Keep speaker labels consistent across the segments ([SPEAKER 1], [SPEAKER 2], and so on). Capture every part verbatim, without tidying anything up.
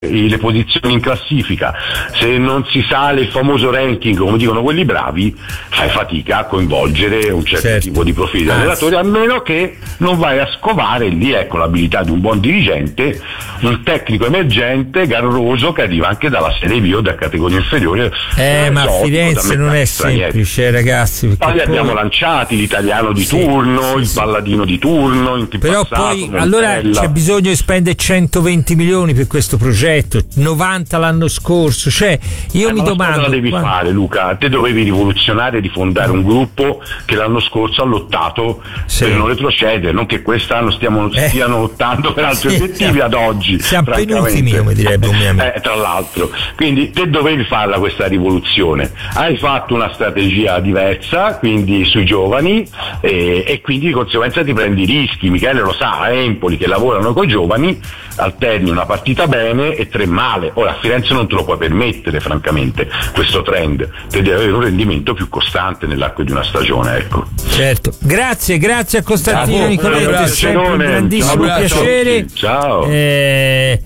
[SPEAKER 1] le posizioni in classifica, se non si sale il famoso ranking come dicono quelli bravi, fai fatica a coinvolgere un certo, certo. tipo di profili di allenatori, a meno che non vai a scovare lì, ecco l'abilità di un buon dirigente, un tecnico emergente garroso che arriva anche dalla Serie B o da categoria inferiore.
[SPEAKER 2] Eh, ma a Firenze non è semplice, ragazzi.
[SPEAKER 1] Poi
[SPEAKER 2] poi...
[SPEAKER 1] abbiamo lanciati l'italiano di
[SPEAKER 2] sì,
[SPEAKER 1] turno,
[SPEAKER 2] sì,
[SPEAKER 1] il
[SPEAKER 2] sì.
[SPEAKER 1] balladino di turno, in
[SPEAKER 2] però
[SPEAKER 1] passato,
[SPEAKER 2] poi
[SPEAKER 1] Montella.
[SPEAKER 2] Allora c'è bisogno di spendere centoventi milioni per questo progetto, novanta l'anno scorso, cioè io
[SPEAKER 1] eh,
[SPEAKER 2] mi
[SPEAKER 1] ma
[SPEAKER 2] domando
[SPEAKER 1] cosa devi
[SPEAKER 2] quando...
[SPEAKER 1] fare, Luca? Te dovevi rivoluzionare e rifondare un gruppo che l'anno scorso ha lottato sì. per non retrocedere, non che quest'anno stiamo,
[SPEAKER 2] eh.
[SPEAKER 1] stiano lottando per altri
[SPEAKER 2] sì,
[SPEAKER 1] obiettivi
[SPEAKER 2] siamo,
[SPEAKER 1] ad oggi,
[SPEAKER 2] siamo penultimi, come direbbe un mio amico.
[SPEAKER 1] Eh, tra l'altro, quindi te dovevi farla questa rivoluzione, hai fatto una strategia diversa, quindi sui giovani, e, e quindi di conseguenza ti prendi i rischi. Michele lo sa, a Empoli che lavorano con i giovani alterni una partita bene e tre male. Ora a Firenze non te lo puoi permettere, francamente, questo trend, te devi avere un rendimento più costante nell'arco di una stagione, ecco.
[SPEAKER 2] Certo, grazie, grazie a Costantino
[SPEAKER 1] Ciao,
[SPEAKER 2] Nicoletti, è sempre un grandissimo
[SPEAKER 1] ciao,
[SPEAKER 2] piacere.
[SPEAKER 1] Ciao.
[SPEAKER 2] Eh,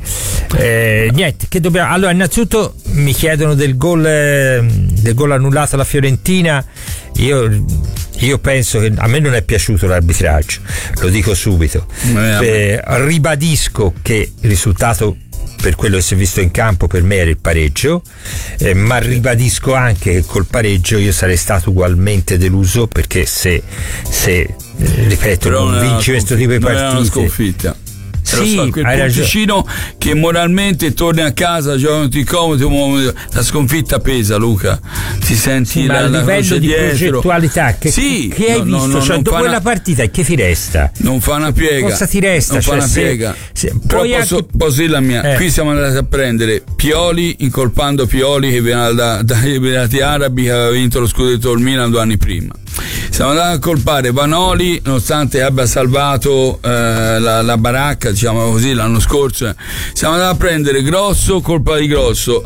[SPEAKER 2] eh, niente, che dobbiamo. Allora, innanzitutto mi chiedono del gol eh, del gol annullato alla Fiorentina. Io Io penso che a me non è piaciuto l'arbitraggio, lo dico subito. Eh, ribadisco che il risultato, per quello che si è visto in campo, per me era il pareggio, eh, ma ribadisco anche che col pareggio io sarei stato ugualmente deluso, perché se, se eh, ripeto,
[SPEAKER 3] però
[SPEAKER 2] non vinci questo tipo di partite,
[SPEAKER 3] non è una sconfitta.
[SPEAKER 2] Sì,
[SPEAKER 3] so, quel posticino che moralmente torni a casa, giochi comodi, la sconfitta pesa, Luca, ti senti
[SPEAKER 2] sì,
[SPEAKER 3] la,
[SPEAKER 2] ma a
[SPEAKER 3] la
[SPEAKER 2] livello di
[SPEAKER 3] dietro.
[SPEAKER 2] progettualità che,
[SPEAKER 3] sì,
[SPEAKER 2] che hai
[SPEAKER 3] no,
[SPEAKER 2] visto,
[SPEAKER 3] no,
[SPEAKER 2] cioè, dopo quella
[SPEAKER 3] una,
[SPEAKER 2] partita che ti resta?
[SPEAKER 3] Non fa una piega,
[SPEAKER 2] cosa ti resta?
[SPEAKER 3] Non
[SPEAKER 2] cioè,
[SPEAKER 3] fa una
[SPEAKER 2] se,
[SPEAKER 3] piega
[SPEAKER 2] se,
[SPEAKER 3] però
[SPEAKER 2] poi
[SPEAKER 3] posso,
[SPEAKER 2] anche...
[SPEAKER 3] posso dire la mia,
[SPEAKER 2] eh.
[SPEAKER 3] qui siamo andati a prendere Pioli, incolpando Pioli che viene da, dagli Emirati Arabi, che aveva vinto lo scudetto del Milan due anni prima. Siamo andati a colpare Vanoli, nonostante abbia salvato eh, la, la baracca, diciamo così, l'anno scorso. Siamo andati a prendere Grosso, colpa di Grosso.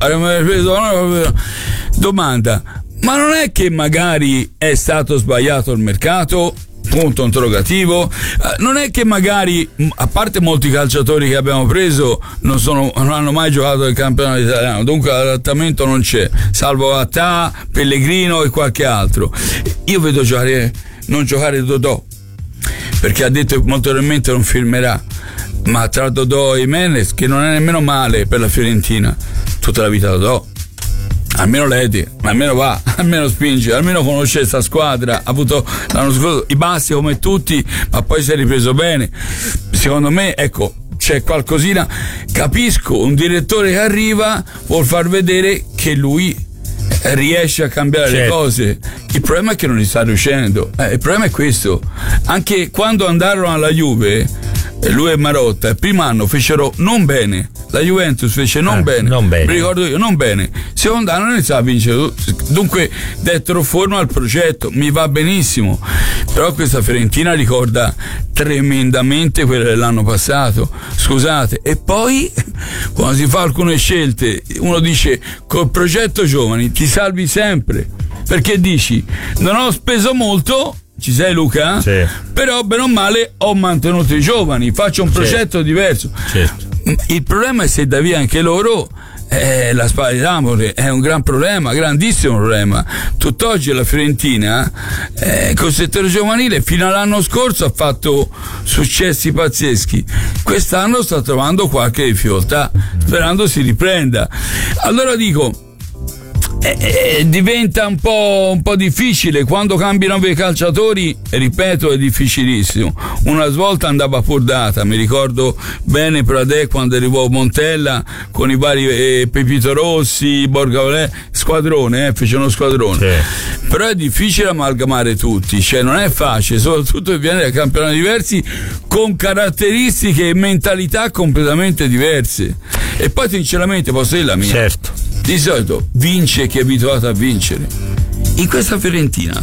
[SPEAKER 3] Domanda, ma non è che magari è stato sbagliato il mercato? Punto interrogativo. Non è che magari, a parte molti calciatori che abbiamo preso non, sono, non hanno mai giocato nel campionato italiano, dunque l'adattamento non c'è, salvo Attà, Pellegrino e qualche altro. Io vedo giocare, non giocare Dodò, perché ha detto che molto probabilmente non firmerà, ma tra Dodò e Jimenez, che non è nemmeno male per la Fiorentina, tutta la vita Dodò, almeno Ledi, almeno va, almeno spinge, almeno conosce questa squadra, ha avuto l'anno scorso i bassi come tutti, ma poi si è ripreso bene. Secondo me, ecco, c'è qualcosina. Capisco un direttore che arriva, vuol far vedere che lui riesce a cambiare certo. le cose. Il problema è che non gli sta riuscendo, eh, il problema è questo. Anche quando andarono alla Juve, lui e Marotta il primo anno fecero non bene, la Juventus fece non, eh, bene.
[SPEAKER 2] non bene,
[SPEAKER 3] mi ricordo io, non bene. Secondo anno iniziava a vincere, dunque dettero forma al progetto, mi va benissimo, però questa Fiorentina ricorda tremendamente quella dell'anno passato, scusate. E poi quando si fa alcune scelte, uno dice col progetto giovani ti salvi sempre, perché dici non ho speso molto. Ci sei, Luca?
[SPEAKER 2] Sì.
[SPEAKER 3] Però bene o male ho mantenuto i giovani, faccio un progetto certo. diverso.
[SPEAKER 2] Certo.
[SPEAKER 3] Il problema è se da via anche loro, eh, la spada di Damocle è un gran problema, grandissimo problema. Tutt'oggi la Fiorentina eh, col settore giovanile fino all'anno scorso ha fatto successi pazzeschi, quest'anno sta trovando qualche difficoltà, sperando si riprenda. Allora dico, Eh, eh, diventa un po', un po' difficile quando cambiano i calciatori, ripeto, è difficilissimo. Una svolta andava pur data, mi ricordo bene Pradè quando arrivò Montella con i vari eh, Pepito Rossi, Borga Valè, squadrone, eh, fece uno squadrone. Sì. Però è difficile amalgamare tutti, cioè non è facile, soprattutto che viene da campionati diversi con caratteristiche e mentalità completamente diverse. E poi sinceramente posso dire la mia.
[SPEAKER 2] Certo.
[SPEAKER 3] Di solito vince chi è abituato a vincere. In questa Fiorentina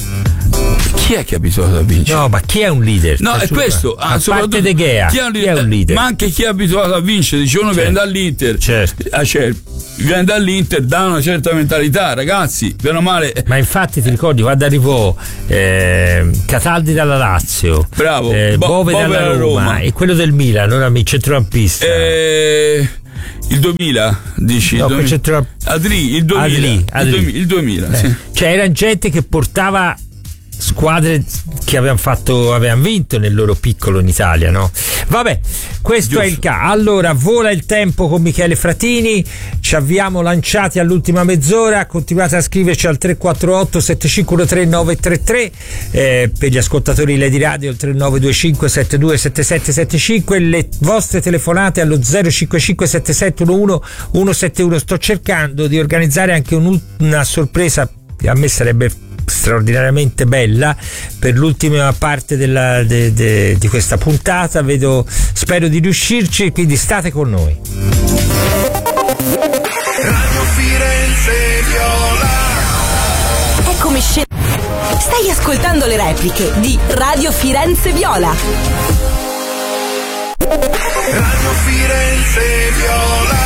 [SPEAKER 3] chi è che è abituato a vincere?
[SPEAKER 2] No, ma chi è un leader?
[SPEAKER 3] No, è questo.
[SPEAKER 2] A ah, parte De Gea, chi è un leader? Chi è un leader?
[SPEAKER 3] Ma anche chi è abituato a vincere, dice uno certo. viene dall'Inter,
[SPEAKER 2] certo.
[SPEAKER 3] ah, cioè, viene dall'Inter, dà una certa mentalità, ragazzi, bene o male.
[SPEAKER 2] Ma infatti ti ricordi quando arrivò eh, Cataldi dalla Lazio,
[SPEAKER 3] bravo,
[SPEAKER 2] eh,
[SPEAKER 3] Bo-
[SPEAKER 2] Bove, Bove dalla Roma, Roma e quello del Milan, non il centrocampista.
[SPEAKER 3] Eh il duemila, dici?
[SPEAKER 2] No,
[SPEAKER 3] il duemila.
[SPEAKER 2] Tra...
[SPEAKER 3] Adri, il duemila.
[SPEAKER 2] Adli, Adli.
[SPEAKER 3] Il duemila, il duemila
[SPEAKER 2] eh.
[SPEAKER 3] sì.
[SPEAKER 2] Cioè era gente che portava squadre che avevano fatto avevano vinto nel loro piccolo in Italia, no? Vabbè, questo Giusto. È il caso. Allora vola il tempo con Michele Fratini, ci avviamo lanciati all'ultima mezz'ora, continuate a scriverci al tre quattro otto sette cinque uno tre nove tre tre, eh, per gli ascoltatori Lady Radio il tre nove due cinque sette due sette sette sette cinque, le vostre telefonate allo zero cinque cinque sette sette uno uno uno sette uno. Sto cercando di organizzare anche un, una sorpresa, a me sarebbe straordinariamente bella per l'ultima parte della, de, de, di questa puntata. Vedo, spero di riuscirci, quindi state con noi.
[SPEAKER 4] Radio Firenze Viola.
[SPEAKER 5] Eccomi scel- Stai ascoltando le repliche di Radio Firenze Viola.
[SPEAKER 4] Radio Firenze Viola.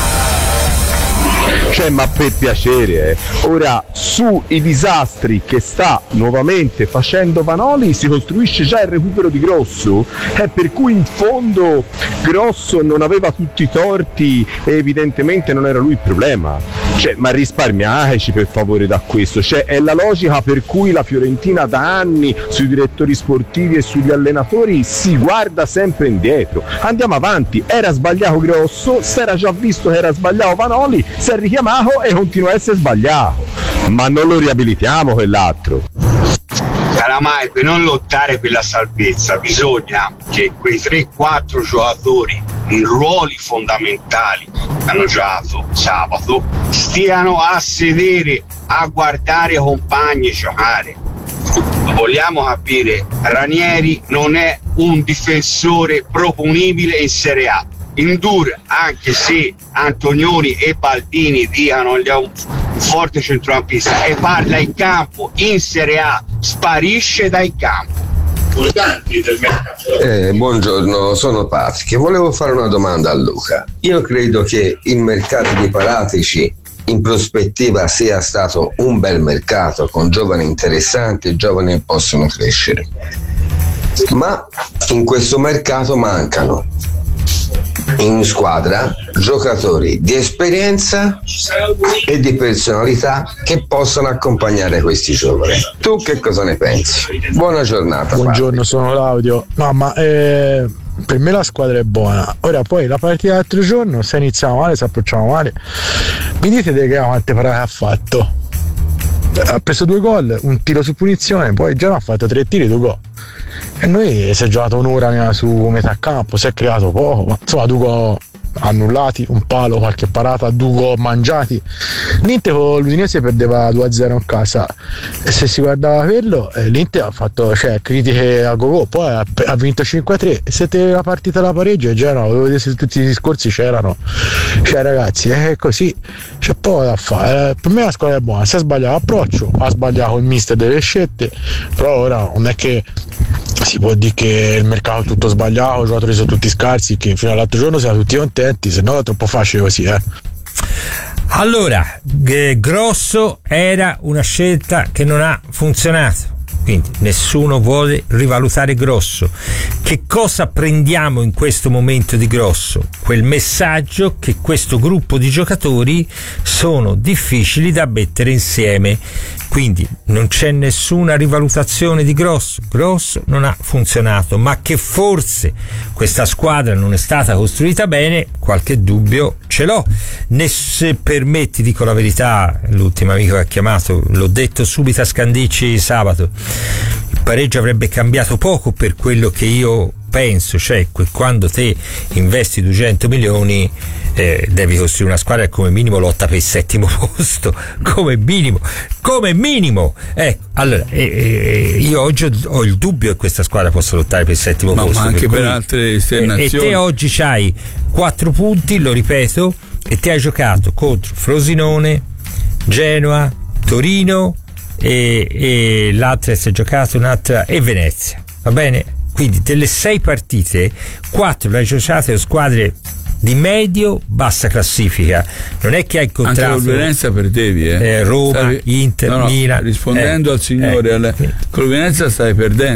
[SPEAKER 6] Cioè, ma per piacere, eh. Ora sui disastri che sta nuovamente facendo Vanoli si costruisce già il recupero di Grosso, eh, per cui in fondo Grosso non aveva tutti i torti e evidentemente non era lui il problema. Cioè, ma risparmiateci per favore da questo, cioè è la logica per cui la Fiorentina da anni sui direttori sportivi e sugli allenatori si guarda sempre indietro. Andiamo avanti, era sbagliato Grosso, si era già visto che era sbagliato Vanoli, si è richiamato e continua a essere sbagliato, ma non lo riabilitiamo quell'altro.
[SPEAKER 7] Calamai, per non lottare per la salvezza bisogna che quei tre quattro giocatori in ruoli fondamentali che hanno giocato sabato stiano a sedere a guardare i compagni giocare. Vogliamo capire, Ranieri non è un difensore proponibile in Serie A. Indur, anche se Antonioni e Baldini diano gli un forte centrocampista e parla in campo in Serie A, sparisce dai campi.
[SPEAKER 8] Eh, buongiorno, sono Patrick. Volevo fare una domanda a Luca. Io credo che il mercato di Paratici in prospettiva sia stato un bel mercato con giovani interessanti e giovani che possono crescere, ma in questo mercato mancano in squadra giocatori di esperienza e di personalità che possano accompagnare questi giovani. Tu che cosa ne pensi? Buona giornata.
[SPEAKER 9] Buongiorno,
[SPEAKER 8] Patrick.
[SPEAKER 9] Sono Claudio. No, ma eh, per me la squadra è buona. Ora poi la partita dell'altro giorno, se iniziamo male, se approcciamo male, mi dite che quante parate ha fatto? Ha preso due gol, un tiro su punizione, poi già ha fatto tre tiri, due gol. E noi si è giocato un'ora su metà campo, si è creato poco, ma insomma due gol annullati, un palo, qualche parata, due gol mangiati. L'Inter con l'Udinese perdeva due a zero in casa e se si guardava quello, eh, l'Inter ha fatto, cioè, critiche a go-go, poi ha, ha vinto cinque a tre e se te la partita la pareggio già no, volevo vedere se tutti i discorsi c'erano, cioè ragazzi è così, c'è poco da fare. Eh, per me la squadra è buona, si è sbagliato l'approccio, ha sbagliato il mister delle scelte, però ora non è che si può dire che il mercato è tutto sbagliato, i giocatori sono tutti scarsi, che fino all'altro giorno siamo tutti contenti, se no è troppo facile così, eh.
[SPEAKER 2] Allora, eh, Grosso era una scelta che non ha funzionato, quindi nessuno vuole rivalutare Grosso. Che cosa prendiamo in questo momento di Grosso? Quel messaggio che questo gruppo di giocatori sono difficili da mettere insieme, quindi non c'è nessuna rivalutazione di Grosso. Grosso non ha funzionato, ma che forse questa squadra non è stata costruita bene, qualche dubbio ce l'ho. Ne se permetti, dico la verità, l'ultimo amico che ha chiamato, l'ho detto subito a Scandicci sabato, il pareggio avrebbe cambiato poco per quello che io penso, cioè quando te investi duecento milioni eh, devi costruire una squadra che come minimo lotta per il settimo posto, come minimo, come minimo. Ecco, allora eh, eh, io oggi ho il dubbio che questa squadra possa lottare per il settimo
[SPEAKER 3] ma
[SPEAKER 2] posto,
[SPEAKER 3] ma anche
[SPEAKER 2] per,
[SPEAKER 3] per
[SPEAKER 2] cui,
[SPEAKER 3] altre esternazioni.
[SPEAKER 2] E te oggi c'hai quattro punti, lo ripeto, e ti hai giocato contro Frosinone, Genoa, Torino e, e l'altra si è giocata un'altra e Venezia, va bene? Quindi delle sei partite, quattro le hai giocate con squadre di medio bassa classifica. Non è che hai incontrato
[SPEAKER 3] anche con Venezia perdevi, eh.
[SPEAKER 2] eh, Roma,
[SPEAKER 3] Stavi...
[SPEAKER 2] Inter,
[SPEAKER 3] no, no,
[SPEAKER 2] Milan.
[SPEAKER 3] Rispondendo
[SPEAKER 2] eh,
[SPEAKER 3] al signore,
[SPEAKER 2] eh,
[SPEAKER 3] alle... con Venezia stai perdendo.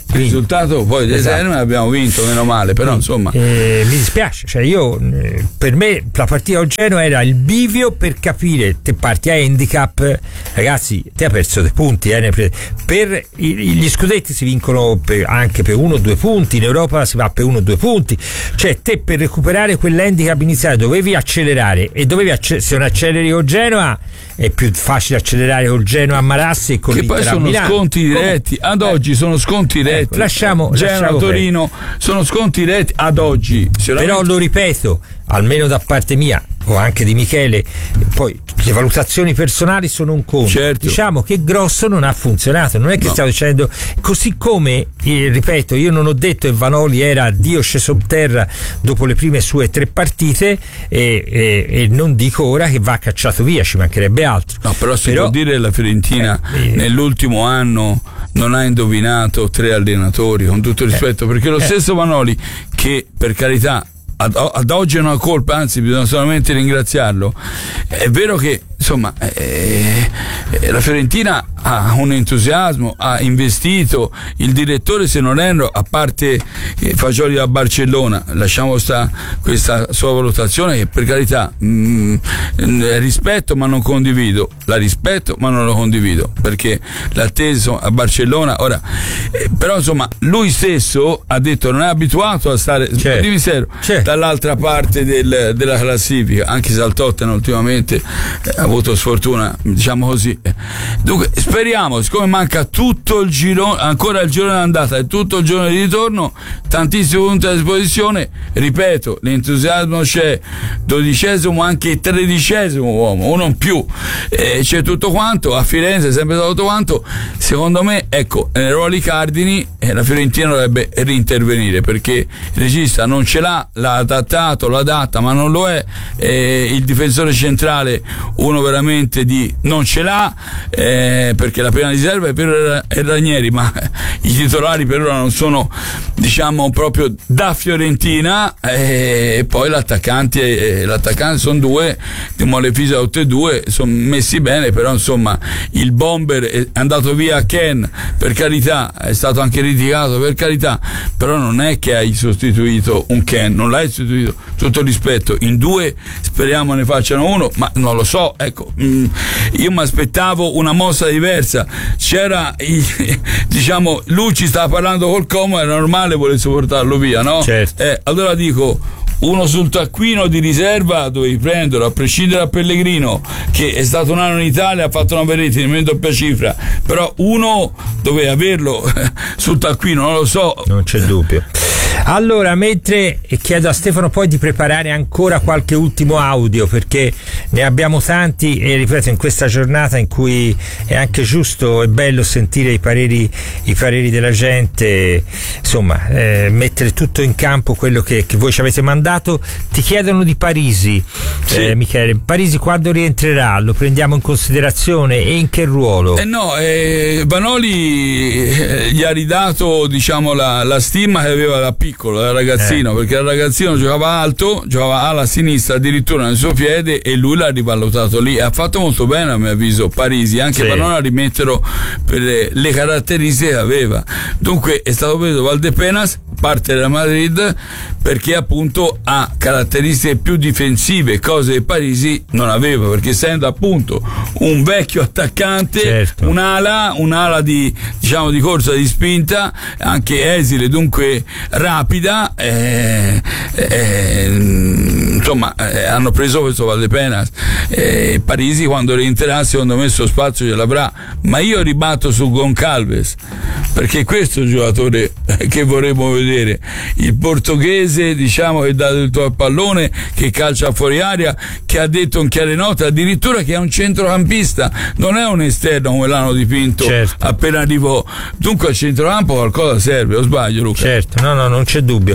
[SPEAKER 3] il risultato poi del
[SPEAKER 2] esatto.
[SPEAKER 3] Terme abbiamo vinto, meno male, però
[SPEAKER 2] Quindi,
[SPEAKER 3] insomma
[SPEAKER 2] eh, mi dispiace, cioè io eh, per me la partita con Genoa era il bivio per capire, te parti a handicap, ragazzi, te hai perso dei punti, eh, pre- per i, gli scudetti si vincono per, anche per uno o due punti, in Europa si va per uno o due punti, cioè te per recuperare quell'handicap iniziale dovevi accelerare e dovevi acce- se non acceleri con Genoa è più facile accelerare col Genoa a Marassi e con
[SPEAKER 3] che
[SPEAKER 2] l'Inter
[SPEAKER 3] poi
[SPEAKER 2] a
[SPEAKER 3] sono
[SPEAKER 2] Milano.
[SPEAKER 3] sconti diretti
[SPEAKER 2] Come?
[SPEAKER 3] ad
[SPEAKER 2] Eh.
[SPEAKER 3] oggi sono sconti diretti,
[SPEAKER 2] Ecco, lasciamo,
[SPEAKER 3] Genoa,
[SPEAKER 2] lasciamo
[SPEAKER 3] Torino sono sconti diretti ad oggi.
[SPEAKER 2] Però lo ripeto, almeno da parte mia o anche di Michele, poi le valutazioni personali sono un conto.
[SPEAKER 3] Certo.
[SPEAKER 2] Diciamo che Grosso non ha funzionato, non è che
[SPEAKER 3] No.
[SPEAKER 2] stiamo dicendo, così come eh, ripeto, io non ho detto che Vanoli era Dio sceso in terra dopo le prime sue tre partite e, e, e non dico ora che va cacciato via, ci mancherebbe altro.
[SPEAKER 3] No, però si
[SPEAKER 2] Però-
[SPEAKER 3] può dire che la Fiorentina
[SPEAKER 2] Eh, eh.
[SPEAKER 3] nell'ultimo anno non ha indovinato tre allenatori, con tutto il rispetto, perché lo
[SPEAKER 2] eh.
[SPEAKER 3] stesso Vanoli, che per carità ad, ad oggi è una colpa, anzi bisogna solamente ringraziarlo, è vero che insomma eh, eh, la Fiorentina ha un entusiasmo, ha investito, il direttore, se non erro, a parte eh, Fagioli da Barcellona, lasciamo sta questa sua valutazione che per carità mh, rispetto ma non condivido, la rispetto ma non lo condivido, perché l'atteso a Barcellona ora eh, però insomma lui stesso ha detto non è abituato a stare
[SPEAKER 2] Certo.
[SPEAKER 3] dimmi serio,
[SPEAKER 2] Certo.
[SPEAKER 3] dall'altra parte del, della classifica, anche se al Tottenham ultimamente eh, ha avuto sfortuna, diciamo così. Dunque speriamo, siccome manca tutto il girone, ancora il girone d'andata e tutto il girone di ritorno, tantissimi punti a disposizione, ripeto, l'entusiasmo c'è, dodicesimo anche tredicesimo uomo, uno in più, eh, c'è tutto quanto, a Firenze è sempre stato tutto quanto, secondo me ecco, nei ruoli cardini eh, la Fiorentina dovrebbe rintervenire, perché il regista non ce l'ha, l'ha adattato, l'ha adatta ma non lo è, eh, il difensore centrale uno veramente di non ce l'ha, eh, perché la prima riserva è per è Ranieri, ma i titolari per ora non sono, diciamo, proprio da Fiorentina, eh, e poi l'attaccante, eh, l'attaccante sono due, di Molefisa tutti e due sono messi bene, però insomma il bomber è andato via Ken, per carità, è stato anche criticato, per carità, però non è che hai sostituito un Ken, non l'hai sostituito, tutto il rispetto, in due speriamo ne facciano uno, ma non lo so, ecco, mh, io mi aspettavo una mossa diversa, c'era il, diciamo, lui ci stava parlando col Como, era normale volesse portarlo via, no?
[SPEAKER 2] Certo.
[SPEAKER 3] Eh, allora dico, uno sul taccuino di riserva dovevi prenderlo, a prescindere da Pellegrino, che è stato un anno in Italia, ha fatto una reti nemmeno doppia cifra, però uno doveva averlo sul taccuino, non lo so.
[SPEAKER 2] Non c'è dubbio. Allora, mentre chiedo a Stefano poi di preparare ancora qualche ultimo audio, perché ne abbiamo tanti e ripeto, in questa giornata in cui è anche giusto e bello sentire i pareri, i pareri della gente, insomma, eh, mettere tutto in campo quello che, che voi ci avete mandato. Ti chiedono di Parisi,
[SPEAKER 3] Sì.
[SPEAKER 2] eh, Michele, Parisi quando rientrerà? Lo prendiamo in considerazione e in che ruolo?
[SPEAKER 3] Eh no, eh, Vanoli eh, gli ha ridato, diciamo, la, la stima che aveva da piccolo, da ragazzino,
[SPEAKER 2] Eh.
[SPEAKER 3] perché il ragazzino giocava alto, giocava alla sinistra addirittura nel suo piede e lui l'ha rivalutato lì, ha fatto molto bene a mio avviso Parisi, anche
[SPEAKER 2] Sì.
[SPEAKER 3] Vanoli a rimetterlo per le, le caratteristiche che aveva. Dunque è stato preso Valdepenas, parte della Madrid, perché appunto ha caratteristiche più difensive, cose che Parisi non aveva, perché essendo appunto un vecchio attaccante,
[SPEAKER 2] Certo.
[SPEAKER 3] un'ala, un'ala di, diciamo, di corsa, di spinta, anche esile, dunque rapida, eh, eh, insomma eh, hanno preso questo Valdepenas, eh, Parisi quando rientrerà secondo me il suo spazio ce l'avrà, ma io ribatto su Goncalves, perché questo è il giocatore che vorremmo vedere, il portoghese, diciamo, che dà del tuo pallone, che calcia fuori aria, che ha detto in chiare note addirittura che è un centrocampista, non è un esterno come l'hanno dipinto.
[SPEAKER 2] Certo.
[SPEAKER 3] Appena arrivò, dunque al centrocampo qualcosa serve, o sbaglio, Luca?
[SPEAKER 2] Certo, no, no, non c'è dubbio.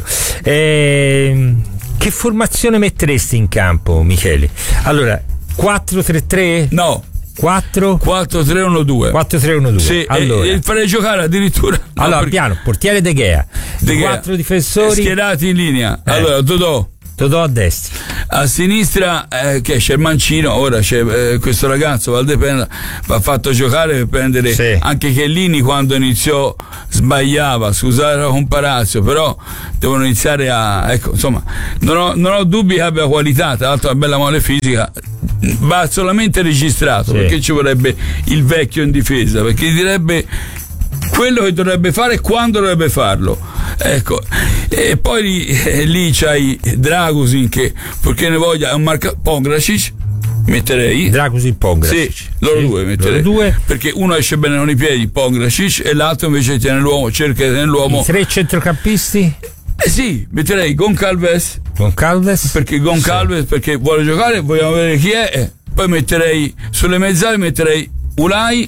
[SPEAKER 2] Ehm, che formazione metteresti in campo, Michele? Allora, quattro tre tre?
[SPEAKER 3] No,
[SPEAKER 2] quattro
[SPEAKER 3] quattro tre uno due.
[SPEAKER 2] quattro tre uno due.
[SPEAKER 3] Sì,
[SPEAKER 2] allora,
[SPEAKER 3] e, e farei giocare addirittura, no,
[SPEAKER 2] allora
[SPEAKER 3] perché-
[SPEAKER 2] piano, portiere De Gea,
[SPEAKER 3] De Gea.
[SPEAKER 2] quattro difensori
[SPEAKER 3] schierati in linea.
[SPEAKER 2] Eh.
[SPEAKER 3] Allora, Dodò,
[SPEAKER 2] Dodò a destra.
[SPEAKER 3] A sinistra eh, che c'è il Mancino, ora c'è eh, questo ragazzo Valdepena, va fatto giocare per prendere, sì. Anche Chiellini quando iniziò sbagliava, scusate la comparazione, però devono iniziare a, ecco, insomma, non ho, non ho dubbi che abbia qualità, tra l'altro una bella mole fisica, va solamente registrato, sì. Perché ci vorrebbe il vecchio in difesa, perché direbbe quello che dovrebbe fare e quando dovrebbe farlo, ecco. E poi lì, eh, lì c'hai Dragusin che, perché ne voglia, è un marca Pongracic, metterei
[SPEAKER 2] Dragusin Pongracic,
[SPEAKER 3] sì, loro sì, due metterei
[SPEAKER 2] loro due.
[SPEAKER 3] Perché uno esce bene con i piedi, Pongracic, e l'altro invece tiene l'uomo, cerca di tenere l'uomo.
[SPEAKER 2] I tre centrocampisti?
[SPEAKER 3] Eh sì, metterei Goncalves,
[SPEAKER 2] Goncalves
[SPEAKER 3] perché Goncalves sì. Perché vuole giocare, vogliamo vedere chi è, eh. Poi metterei sulle mezzali metterei Ulai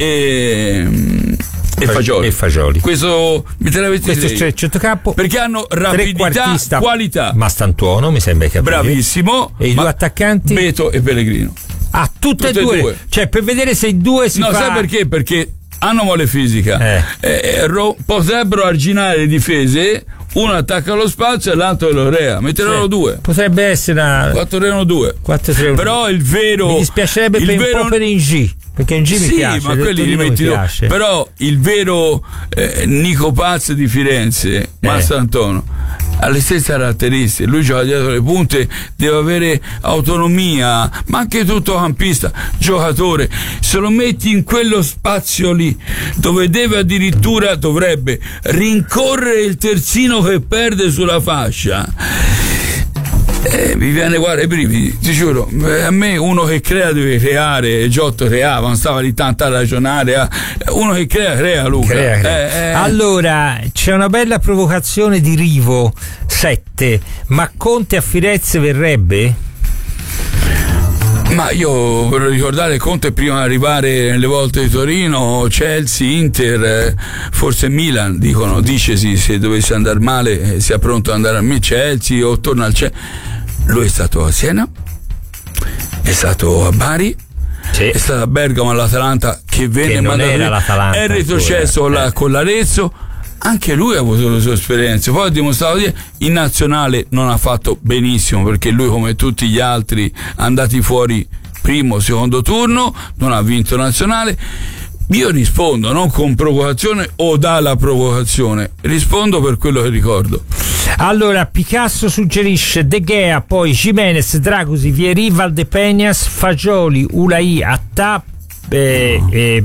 [SPEAKER 3] e E Fagioli.
[SPEAKER 2] e Fagioli.
[SPEAKER 3] Questo
[SPEAKER 2] questo c'è il centrocampo
[SPEAKER 3] perché hanno rapidità, qualità.
[SPEAKER 2] Mastantuono mi sembra che
[SPEAKER 3] bravissimo.
[SPEAKER 2] E i due attaccanti
[SPEAKER 3] Beto e Pellegrino.
[SPEAKER 2] Ah, tutte, tutte e due. due. Cioè, per vedere se i due si
[SPEAKER 3] no,
[SPEAKER 2] fa.
[SPEAKER 3] No, sai perché? Perché hanno mole fisica. Eh. Eh, ro- potrebbero arginare le difese. Uno attacca lo spazio e l'altro lo rea. Metteranno sì. due.
[SPEAKER 2] Potrebbe essere una
[SPEAKER 3] quattro tre uno due.
[SPEAKER 2] quattro tre uno.
[SPEAKER 3] Però il vero.
[SPEAKER 2] Mi dispiacerebbe
[SPEAKER 3] il
[SPEAKER 2] per
[SPEAKER 3] vero...
[SPEAKER 2] un po' per Ingi. Perché in G mi
[SPEAKER 3] sì,
[SPEAKER 2] piace,
[SPEAKER 3] ma quelli li metti tu. Però il vero eh, Nico Paz di Firenze, eh. Mastantuono, ha le stesse caratteristiche. Lui gioca dietro le punte, deve avere autonomia, ma anche tutto campista, giocatore. Se lo metti in quello spazio lì, dove deve addirittura, dovrebbe rincorrere il terzino che perde sulla fascia. Eh, mi viene guarda i brividi, ti giuro. A me uno che crea deve creare. Giotto creava, non stava lì tanto a ragionare. Eh. Uno che crea crea, Luca.
[SPEAKER 2] Crea, crea. Eh, eh. Allora c'è una bella provocazione di Rivo sette, ma Conte a Firenze verrebbe?
[SPEAKER 3] Ma io vorrei ricordare Conte prima di arrivare nelle volte di Torino, Chelsea, Inter, forse Milan, dicono, dicesi se dovesse andare male sia pronto ad andare a Chelsea o torna al Chelsea. Lui è stato a Siena, è stato a Bari, sì. È stato a Bergamo all'Atalanta che venne
[SPEAKER 2] che non era l'Atalanta,
[SPEAKER 3] è retrocesso
[SPEAKER 2] ancora,
[SPEAKER 3] la,
[SPEAKER 2] eh. con
[SPEAKER 3] l'Arezzo. Anche lui ha avuto le sue esperienze, poi ha dimostrato di in nazionale non ha fatto benissimo, perché lui, come tutti gli altri andati fuori primo, secondo turno, non ha vinto nazionale. Io rispondo non con provocazione o dalla provocazione, rispondo per quello che ricordo.
[SPEAKER 2] Allora Picasso suggerisce De Gea, poi Jimenez, Dragusi, Vieri, Valdepeñas, Fagioli, Ulai, Attà, eh, eh,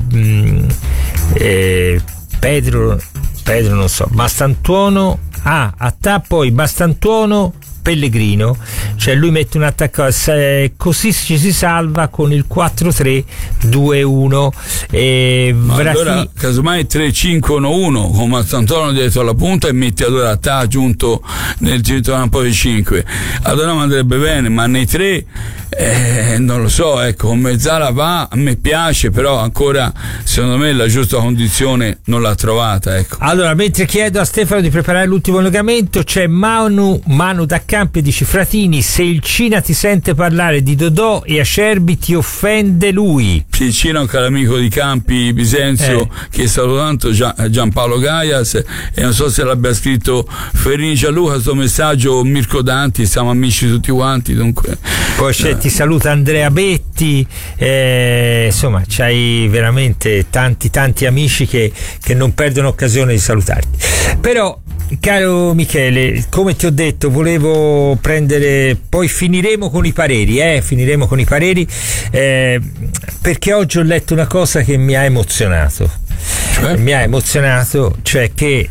[SPEAKER 2] eh, Pedro Pedro non so, Mastantuono, ah, Attà, poi Mastantuono, Pellegrino, cioè lui mette un attacco, così ci si salva con il quattro tre due uno. E
[SPEAKER 3] Vrati... allora casomai tre cinque uno uno con Mastantuono dietro alla punta e metti allora Attà giunto nel centro campo di cinque, allora mi andrebbe bene, ma nei tre eh, non lo so, ecco, con Mezzala va, a me piace, però ancora secondo me la giusta condizione non l'ha trovata, ecco.
[SPEAKER 2] Allora, mentre chiedo a Stefano di preparare l'ultimo allungamento, c'è Manu Manu da Campi di Cifratini: se il Cina ti sente parlare di Dodò e Acerbi ti offende lui.
[SPEAKER 3] Sì, il Cina è un caro amico di Campi Bisenzio, eh. che saluto tanto, Gian, Giampaolo Gaias, e non so se l'abbia scritto Ferrini Gianluca questo messaggio, Mirko Danti, siamo amici tutti quanti, dunque.
[SPEAKER 2] Poi c'è, ti saluta Andrea Betti, eh, insomma c'hai veramente tanti tanti amici che, che non perdono occasione di salutarti. Però, caro Michele, come ti ho detto, volevo prendere, poi finiremo con i pareri, eh, finiremo con i pareri, eh, perché oggi ho letto una cosa che mi ha emozionato. Cioè? Mi ha emozionato, cioè che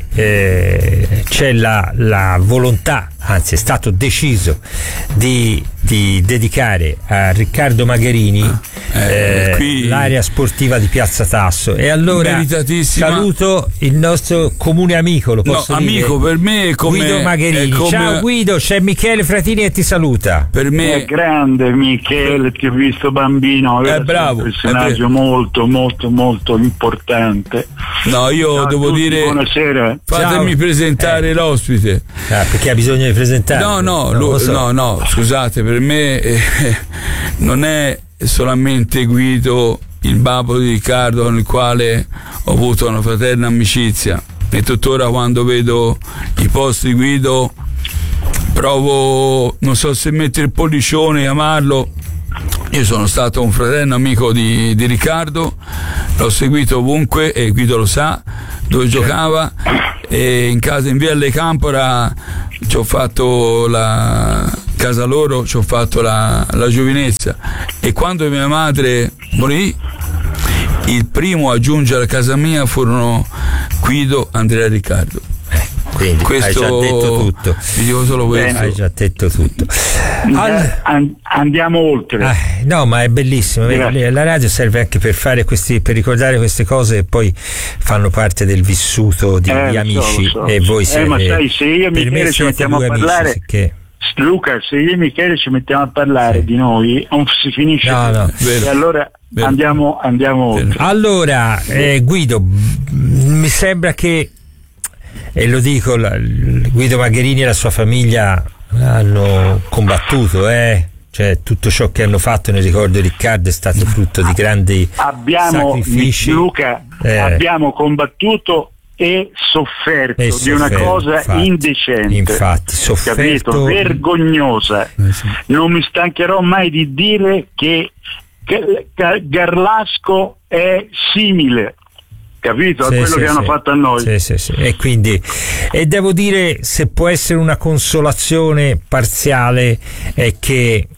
[SPEAKER 2] eh, c'è la, la volontà, anzi è stato deciso di, di dedicare a Riccardo Magherini ah, eh, eh, l'area sportiva di Piazza Tasso, e allora saluto il nostro comune amico, lo posso
[SPEAKER 3] no,
[SPEAKER 2] dire,
[SPEAKER 3] amico per me è come,
[SPEAKER 2] Guido Magherini.
[SPEAKER 3] come...
[SPEAKER 2] Ciao Guido, c'è Michele Fratini che ti saluta.
[SPEAKER 3] Per me
[SPEAKER 10] è grande Michele, ti ho visto bambino,
[SPEAKER 3] è bravo,
[SPEAKER 10] un personaggio è molto molto molto importante.
[SPEAKER 3] No, io
[SPEAKER 10] Ciao
[SPEAKER 3] devo
[SPEAKER 10] tutti,
[SPEAKER 3] dire,
[SPEAKER 10] buonasera.
[SPEAKER 3] fatemi
[SPEAKER 2] Ciao.
[SPEAKER 3] presentare eh. l'ospite.
[SPEAKER 2] Ah, perché ha bisogno di presentare?
[SPEAKER 3] No, no, no, lo, so. no, no, scusate, per me eh, non è solamente Guido il babbo di Riccardo, con il quale ho avuto una fraterna amicizia, e tuttora quando vedo i post di Guido provo, non so se mettere il pollicione, amarlo. Io sono stato un fraterno amico di, di Riccardo, l'ho seguito ovunque e Guido lo sa, dove giocava, e in casa in via Le Campora ci ho fatto la casa loro, ci ho fatto la, la giovinezza, e quando mia madre morì il primo a giungere a casa mia furono Guido, Andrea e Riccardo.
[SPEAKER 2] Quindi questo, hai già detto tutto.
[SPEAKER 3] Vi dico solo questo.
[SPEAKER 2] Hai già detto tutto.
[SPEAKER 10] All... Andiamo oltre.
[SPEAKER 2] Eh, no, ma è bellissimo. Grazie. La radio serve anche per fare questi, per ricordare queste cose, e poi fanno parte del vissuto di
[SPEAKER 10] eh,
[SPEAKER 2] amici.
[SPEAKER 10] So, so.
[SPEAKER 2] E voi siete,
[SPEAKER 10] eh, ma sai, se io e Michele ci mettiamo a parlare, amici, che... Luca, se io e Michele ci mettiamo a parlare sì. di noi, non si finisce.
[SPEAKER 2] No, no.
[SPEAKER 10] E allora Vero. andiamo, andiamo oltre.
[SPEAKER 2] Allora, eh, Guido, mi sembra che, e lo dico, la, Guido Magherini e la sua famiglia hanno combattuto, eh? Cioè, tutto ciò che hanno fatto, ne ricordo Riccardo, è stato frutto di grandi
[SPEAKER 10] abbiamo,
[SPEAKER 2] sacrifici.
[SPEAKER 10] Luca,
[SPEAKER 2] eh.
[SPEAKER 10] abbiamo combattuto e sofferto,
[SPEAKER 2] e
[SPEAKER 10] di
[SPEAKER 2] sofferto,
[SPEAKER 10] una cosa
[SPEAKER 2] infatti,
[SPEAKER 10] indecente,
[SPEAKER 2] infatti, sofferto,
[SPEAKER 10] capito? Vergognosa.
[SPEAKER 2] Eh sì.
[SPEAKER 10] Non mi stancherò mai di dire che Garlasco è simile, capito,
[SPEAKER 2] sì,
[SPEAKER 10] a quello
[SPEAKER 2] sì,
[SPEAKER 10] che
[SPEAKER 2] sì.
[SPEAKER 10] hanno fatto a noi.
[SPEAKER 2] Sì, sì, sì. E quindi, e devo dire, se può essere una consolazione parziale, è che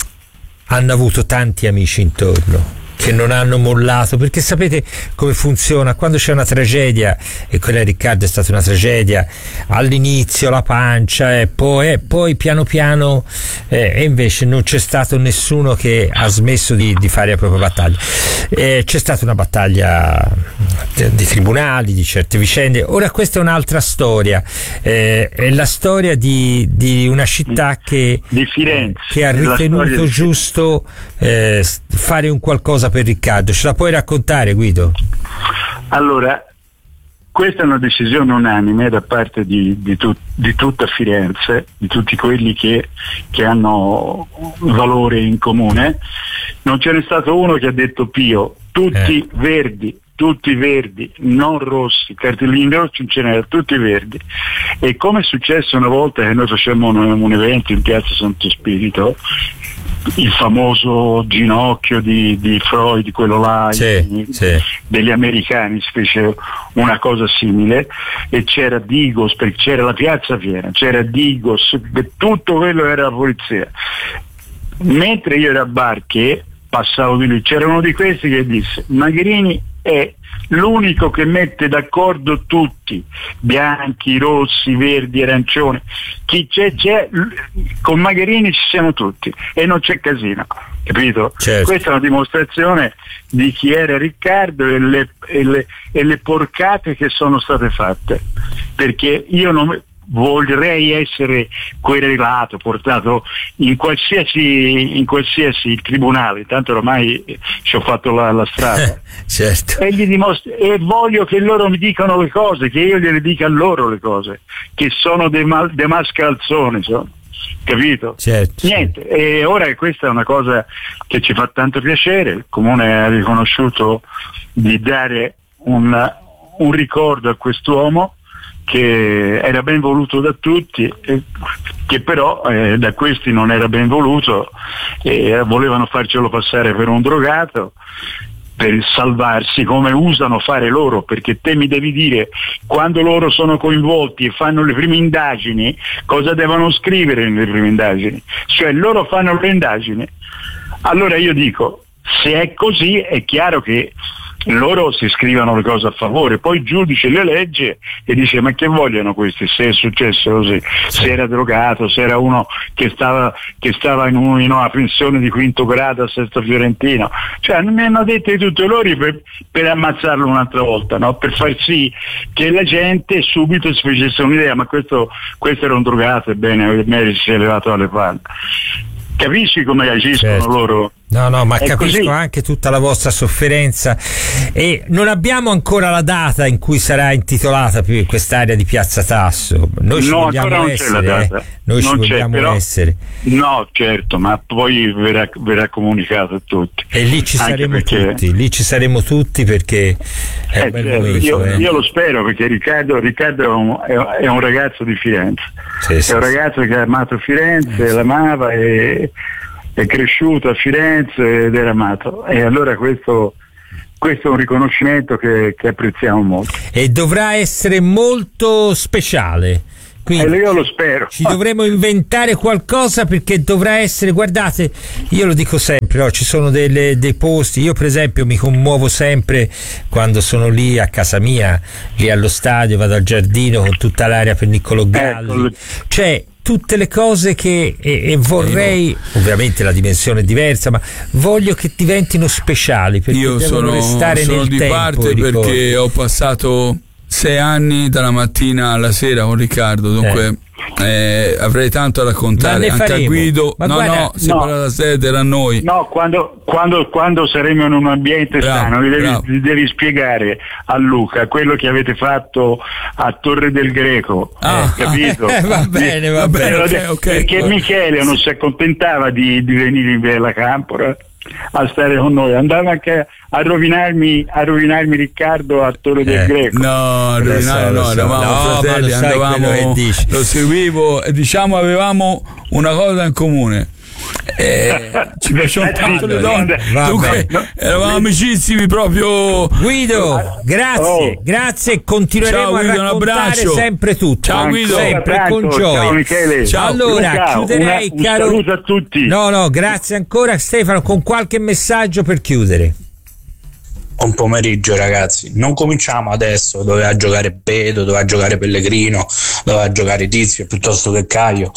[SPEAKER 2] hanno avuto tanti amici intorno che non hanno mollato, perché sapete come funziona quando c'è una tragedia, e quella di Riccardo è stata una tragedia, all'inizio la pancia e poi, e poi piano piano eh, e invece non c'è stato nessuno che ha smesso di, di fare la propria battaglia. Eh, c'è stata una battaglia di tribunali, di certe vicende. Ora questa è un'altra storia, eh, è la storia di, di una città che,
[SPEAKER 10] di Firenze,
[SPEAKER 2] che ha ritenuto giusto eh, fare un qualcosa per Riccardo. Ce la puoi raccontare, Guido?
[SPEAKER 10] Allora, questa è una decisione unanime da parte di, di, tu, di tutta Firenze, di tutti quelli che, che hanno valore in comune. Non ce n'è stato uno che ha detto Pio, tutti eh. verdi, tutti verdi, non rossi, cartellini rossi non ce n'erano, tutti verdi. E come è successo una volta che noi facemmo un, un evento in Piazza Santo Spirito, il famoso ginocchio di, di Freud, quello là,
[SPEAKER 2] sì,
[SPEAKER 10] di,
[SPEAKER 2] sì.
[SPEAKER 10] degli americani, si fece una cosa simile, e c'era Digos, perché c'era la piazza piena, c'era Digos, tutto quello era la polizia. Mentre io ero a Barche, passavo di lui, c'era uno di questi che disse: Magherini è l'unico che mette d'accordo tutti, bianchi, rossi, verdi, arancioni, chi c'è c'è, con Magherini ci siamo tutti e non c'è casino, capito?
[SPEAKER 2] Certo.
[SPEAKER 10] Questa è una dimostrazione di chi era Riccardo e le, e le, e le porcate che sono state fatte, perché io non vorrei essere querelato, portato in qualsiasi in qualsiasi tribunale, tanto ormai ci ho fatto la, la strada.
[SPEAKER 2] Certo.
[SPEAKER 10] E gli dimostro, e voglio che loro mi dicano le cose, che io gliele dica a loro le cose, che sono dei, mal, dei mascalzoni, sono, capito?
[SPEAKER 2] Certo.
[SPEAKER 10] Niente, e ora questa è una cosa che ci fa tanto piacere. Il Comune ha riconosciuto di dare un, un ricordo a quest'uomo che era ben voluto da tutti, eh, che però eh, da questi non era ben voluto, e eh, volevano farcelo passare per un drogato per salvarsi, come usano fare loro, perché te mi devi dire, quando loro sono coinvolti e fanno le prime indagini, cosa devono scrivere nelle prime indagini? Cioè loro fanno le indagini. Allora io dico, se è così è chiaro che loro si scrivono le cose a favore, poi il giudice le legge e dice: ma che vogliono questi, se è successo così, se era drogato, se era uno che stava che stava in, un, in una pensione di quinto grado a Sesto Fiorentino, cioè mi hanno detto di tutto loro per, per ammazzarlo un'altra volta, no? Per far sì che la gente subito si facesse un'idea: ma questo, questo era un drogato, ebbene Mary si è levato alle palle. Capisci come agiscono, certo, loro?
[SPEAKER 2] No, no, ma
[SPEAKER 10] È
[SPEAKER 2] capisco
[SPEAKER 10] così.
[SPEAKER 2] anche tutta la vostra sofferenza e non abbiamo ancora la data in cui sarà intitolata più quest'area di Piazza Tasso. Noi ci
[SPEAKER 10] No,
[SPEAKER 2] vogliamo
[SPEAKER 10] ancora non
[SPEAKER 2] essere,
[SPEAKER 10] c'è la data.
[SPEAKER 2] eh. Noi
[SPEAKER 10] Non
[SPEAKER 2] ci
[SPEAKER 10] c'è,
[SPEAKER 2] vogliamo
[SPEAKER 10] però-
[SPEAKER 2] essere.
[SPEAKER 10] No, certo, ma poi verrà, verrà comunicato a tutti.
[SPEAKER 2] E lì ci
[SPEAKER 10] Anche
[SPEAKER 2] saremo
[SPEAKER 10] perché-
[SPEAKER 2] tutti, lì ci saremo tutti perché è
[SPEAKER 10] Eh,
[SPEAKER 2] un bel
[SPEAKER 10] certo,
[SPEAKER 2] momento.
[SPEAKER 10] io,
[SPEAKER 2] eh.
[SPEAKER 10] io lo spero, perché Riccardo, Riccardo è, un, è- è un ragazzo di Firenze,
[SPEAKER 2] Sì,
[SPEAKER 10] è
[SPEAKER 2] sì,
[SPEAKER 10] un
[SPEAKER 2] sì.
[SPEAKER 10] ragazzo che ha amato Firenze, l'amava e è cresciuto a Firenze ed era amato, e allora questo, questo è un riconoscimento che, che apprezziamo molto.
[SPEAKER 2] E dovrà essere molto speciale. Quindi
[SPEAKER 10] E io lo spero.
[SPEAKER 2] ci dovremo inventare qualcosa, perché dovrà essere, guardate, io lo dico sempre, no? Ci sono delle, dei posti, io per esempio mi commuovo sempre quando sono lì a casa mia, lì allo stadio, vado al giardino con tutta l'area per Niccolò Galli,
[SPEAKER 10] Ecco.
[SPEAKER 2] cioè tutte le cose che e, e vorrei, ovviamente la dimensione è diversa, ma voglio che diventino speciali, perché
[SPEAKER 3] Io
[SPEAKER 2] devono
[SPEAKER 3] sono,
[SPEAKER 2] restare
[SPEAKER 3] sono
[SPEAKER 2] nel
[SPEAKER 3] di
[SPEAKER 2] tempo,
[SPEAKER 3] parte
[SPEAKER 2] i ricordi.
[SPEAKER 3] perché ho passato sei anni dalla mattina alla sera con Riccardo, dunque eh, avrei tanto da
[SPEAKER 2] Ma
[SPEAKER 3] raccontare
[SPEAKER 2] ne
[SPEAKER 3] anche
[SPEAKER 2] faremo.
[SPEAKER 3] a Guido.
[SPEAKER 2] Ma
[SPEAKER 3] no,
[SPEAKER 2] guarda-
[SPEAKER 3] no, si
[SPEAKER 10] No.
[SPEAKER 3] parla da sede, era a noi.
[SPEAKER 10] No, quando, quando, quando saremo in un ambiente
[SPEAKER 3] Bravo,
[SPEAKER 10] sano, gli devi,
[SPEAKER 3] bravo.
[SPEAKER 10] gli devi spiegare a Luca quello che avete fatto a Torre del Greco,
[SPEAKER 3] Ah.
[SPEAKER 10] eh, capito?
[SPEAKER 2] Eh, va bene, va
[SPEAKER 3] Va bene,
[SPEAKER 10] Te l'ho
[SPEAKER 3] ok,
[SPEAKER 10] detto,
[SPEAKER 3] ok.
[SPEAKER 10] perché Michele non si accontentava di, di venire in Bella Campora a stare con noi, andava anche a rovinarmi, a rovinarmi Riccardo a Torre del
[SPEAKER 2] Eh,
[SPEAKER 10] Greco.
[SPEAKER 3] No,
[SPEAKER 2] Lo
[SPEAKER 3] rovinare
[SPEAKER 2] so, lo
[SPEAKER 3] no,
[SPEAKER 2] so.
[SPEAKER 3] eravamo
[SPEAKER 2] No, ma
[SPEAKER 3] fratelli,
[SPEAKER 2] lo sai quello
[SPEAKER 3] andavamo,
[SPEAKER 2] che dici.
[SPEAKER 3] lo seguivo e diciamo avevamo una cosa in comune. Eh, ci piacevano tanto le donne,
[SPEAKER 2] Va
[SPEAKER 3] dunque
[SPEAKER 2] bene.
[SPEAKER 3] eravamo amicissimi proprio.
[SPEAKER 2] Guido, grazie,
[SPEAKER 10] Oh.
[SPEAKER 2] grazie, continueremo
[SPEAKER 3] Ciao, Guido,
[SPEAKER 2] a
[SPEAKER 3] un
[SPEAKER 2] raccontare
[SPEAKER 3] abbraccio.
[SPEAKER 2] sempre tutto.
[SPEAKER 3] Ciao, Guido.
[SPEAKER 2] sempre
[SPEAKER 10] Tanto,
[SPEAKER 2] con gioia.
[SPEAKER 10] Ciao Michele.
[SPEAKER 3] Ciao.
[SPEAKER 2] Allora,
[SPEAKER 10] Luca,
[SPEAKER 2] chiuderei,
[SPEAKER 10] una- un
[SPEAKER 2] caro.
[SPEAKER 10] saluto a tutti.
[SPEAKER 2] No, no, grazie ancora Stefano, con qualche messaggio per chiudere.
[SPEAKER 11] Buon pomeriggio ragazzi, non cominciamo adesso, doveva giocare Beto, doveva giocare Pellegrino, doveva giocare Tizio piuttosto che Caio.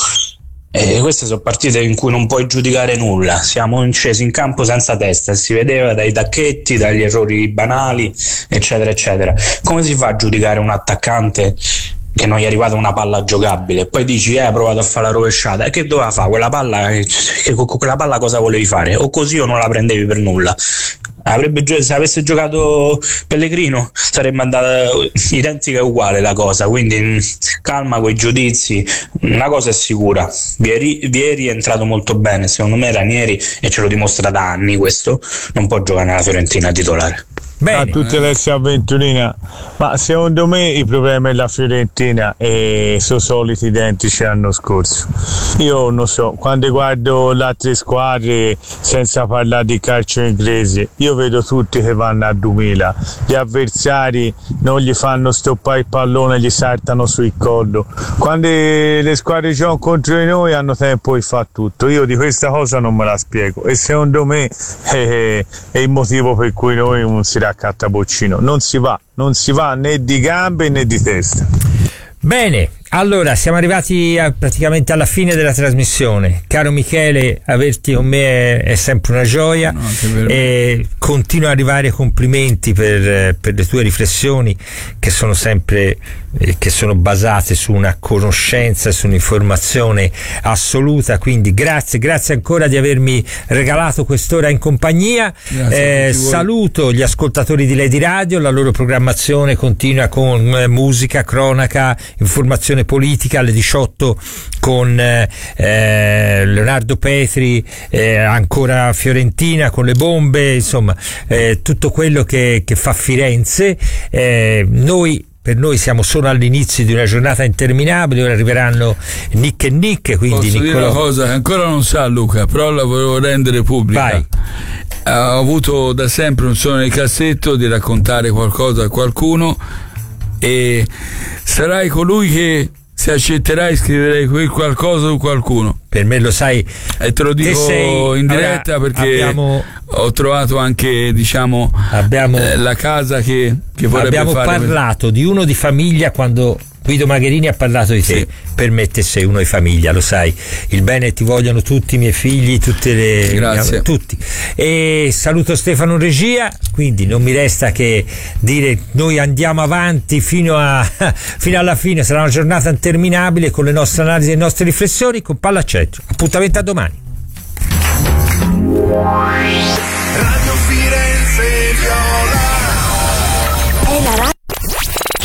[SPEAKER 11] E queste sono partite in cui non puoi giudicare nulla, siamo scesi in campo senza testa e si vedeva dai tacchetti, dagli errori banali, eccetera eccetera. Come si fa a giudicare un attaccante che non gli è arrivata una palla giocabile? Poi dici eh ha provato a fare la rovesciata, e che doveva fare quella palla? Che, con quella palla cosa volevi fare? O così o non la prendevi per nulla. Avrebbe, gio- se avesse giocato Pellegrino sarebbe andata identica e uguale la cosa, quindi mh, calma coi giudizi. Una cosa è sicura, Vieri, Vieri è entrato molto bene, secondo me Ranieri, e ce lo dimostra da anni questo, non può giocare nella Fiorentina titolare.
[SPEAKER 2] Bene.
[SPEAKER 9] A tutte le avventurine, ma secondo me i problemi della Fiorentina eh, sono soliti identici l'anno scorso. Io non so, quando guardo le altre squadre, senza parlare di calcio inglese, io vedo tutti che vanno a duemila, gli avversari non gli fanno stoppare il pallone, gli saltano sul collo. Quando le squadre giocano contro di noi hanno tempo di fare tutto. Io di questa cosa non me la spiego e secondo me eh, è il motivo per cui noi non si raccatta Boccino, non si va, non si va né di gambe né di testa.
[SPEAKER 2] Bene, allora siamo arrivati a, praticamente alla fine della trasmissione. Caro Michele, averti con me è, è sempre una gioia,
[SPEAKER 3] No, che vero.
[SPEAKER 2] e continuo a arrivare complimenti per, per le tue riflessioni, che sono sempre eh, che sono basate su una conoscenza, su un'informazione assoluta, quindi grazie, grazie ancora di avermi regalato quest'ora in compagnia.
[SPEAKER 3] Grazie,
[SPEAKER 2] Eh,
[SPEAKER 3] ci vuoi.
[SPEAKER 2] saluto gli ascoltatori di Lady Radio, la loro programmazione continua con eh, musica, cronaca, informazione politica alle diciotto con eh, eh, Leonardo Petri, eh, ancora Fiorentina con le bombe, insomma eh, tutto quello che, che fa Firenze. Eh, noi Per noi siamo solo all'inizio di una giornata interminabile, ora arriveranno Nick e Nick, quindi
[SPEAKER 3] Posso dire
[SPEAKER 2] Niccolò...
[SPEAKER 3] una cosa che ancora non sa Luca, però la volevo rendere pubblica.
[SPEAKER 2] Vai.
[SPEAKER 3] Ho avuto da sempre un sogno nel cassetto di raccontare qualcosa a qualcuno, e sarai colui che, se accetterai, scriverei quel qualcosa su qualcuno.
[SPEAKER 2] Per me, lo sai,
[SPEAKER 3] e te lo dico
[SPEAKER 2] sei,
[SPEAKER 3] in diretta,
[SPEAKER 2] allora,
[SPEAKER 3] perché
[SPEAKER 2] abbiamo,
[SPEAKER 3] ho trovato anche, diciamo,
[SPEAKER 2] abbiamo,
[SPEAKER 3] eh, la casa che, che vorrebbe
[SPEAKER 2] abbiamo
[SPEAKER 3] fare.
[SPEAKER 2] parlato di uno di famiglia quando Guido Magherini ha parlato di te.
[SPEAKER 3] Sì.
[SPEAKER 2] Per me te sei uno di famiglia, lo sai, il bene ti vogliono tutti i miei figli, tutte le
[SPEAKER 3] Grazie.
[SPEAKER 2] tutti. E saluto Stefano in regia, quindi non mi resta che dire noi andiamo avanti fino a fino alla fine, sarà una giornata interminabile con le nostre analisi e le nostre riflessioni con Palla al Centro. Appuntamento a domani.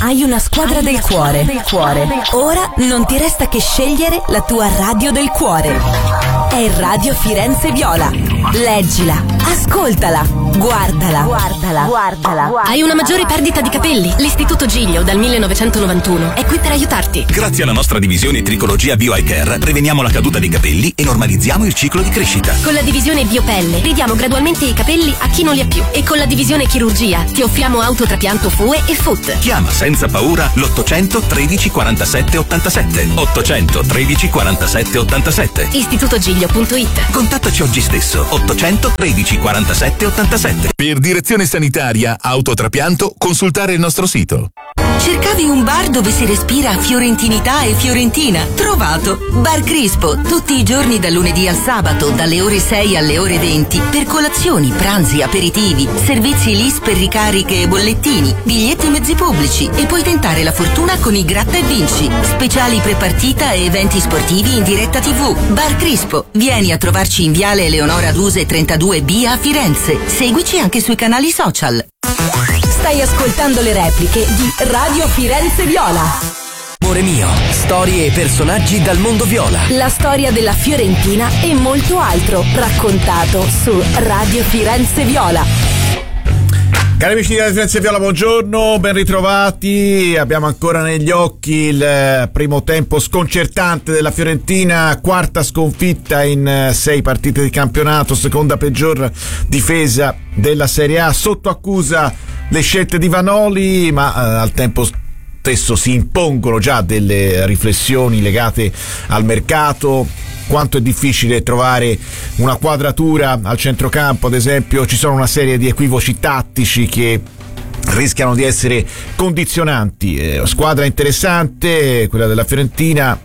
[SPEAKER 5] Hai una squadra, del, cuore. del cuore. Ora non ti resta che scegliere la tua radio del cuore. È Radio Firenze Viola. Leggila, ascoltala, guardala, guardala, guardala.
[SPEAKER 12] Hai una maggiore perdita di capelli? L'Istituto Giglio dal millenovecentonovantuno è qui per aiutarti.
[SPEAKER 13] Grazie alla nostra divisione Tricologia Bio Eye Care preveniamo la caduta dei capelli e normalizziamo il ciclo di crescita.
[SPEAKER 12] Con la divisione Biopelle ridiamo gradualmente i capelli a chi non li ha più. E con la divisione Chirurgia ti offriamo autotrapianto F U E e F U T.
[SPEAKER 13] Chiama senza paura l'ottocento tredici quarantasette ottantasette. ottocento tredici quarantasette ottantasette.
[SPEAKER 12] istituto giglio punto it.
[SPEAKER 13] Contattaci oggi stesso. ottocento tredici quarantasette ottantasette.
[SPEAKER 14] Per direzione sanitaria, autotrapianto, consultare il nostro sito.
[SPEAKER 15] Cercavi un bar dove si respira fiorentinità e fiorentina? Trovato! Bar Crispo, tutti i giorni dal lunedì al sabato, dalle ore sei alle ore venti, per colazioni, pranzi, aperitivi, servizi L I S per ricariche e bollettini, biglietti mezzi pubblici e puoi tentare la fortuna con i Gratta e Vinci, speciali prepartita e eventi sportivi in diretta tivù. Bar Crispo, vieni a trovarci in Viale Eleonora Duse trentadue B a Firenze. Seguici anche sui canali social.
[SPEAKER 5] Stai ascoltando le repliche di Radio Firenze Viola.
[SPEAKER 16] Amore mio, storie e personaggi dal mondo viola.
[SPEAKER 5] La storia della Fiorentina e molto altro raccontato su Radio Firenze Viola.
[SPEAKER 17] Cari amici di Radio Firenze Viola, buongiorno, ben ritrovati. Abbiamo ancora negli occhi il primo tempo sconcertante della Fiorentina, quarta sconfitta in sei partite di campionato, seconda peggior difesa della Serie A, sotto accusa le scelte di Vanoli, ma eh, al tempo stesso si impongono già delle riflessioni legate al mercato. Quanto è difficile trovare una quadratura al centrocampo, ad esempio. Ci sono una serie di equivoci tattici che rischiano di essere condizionanti. Eh, squadra interessante quella della Fiorentina,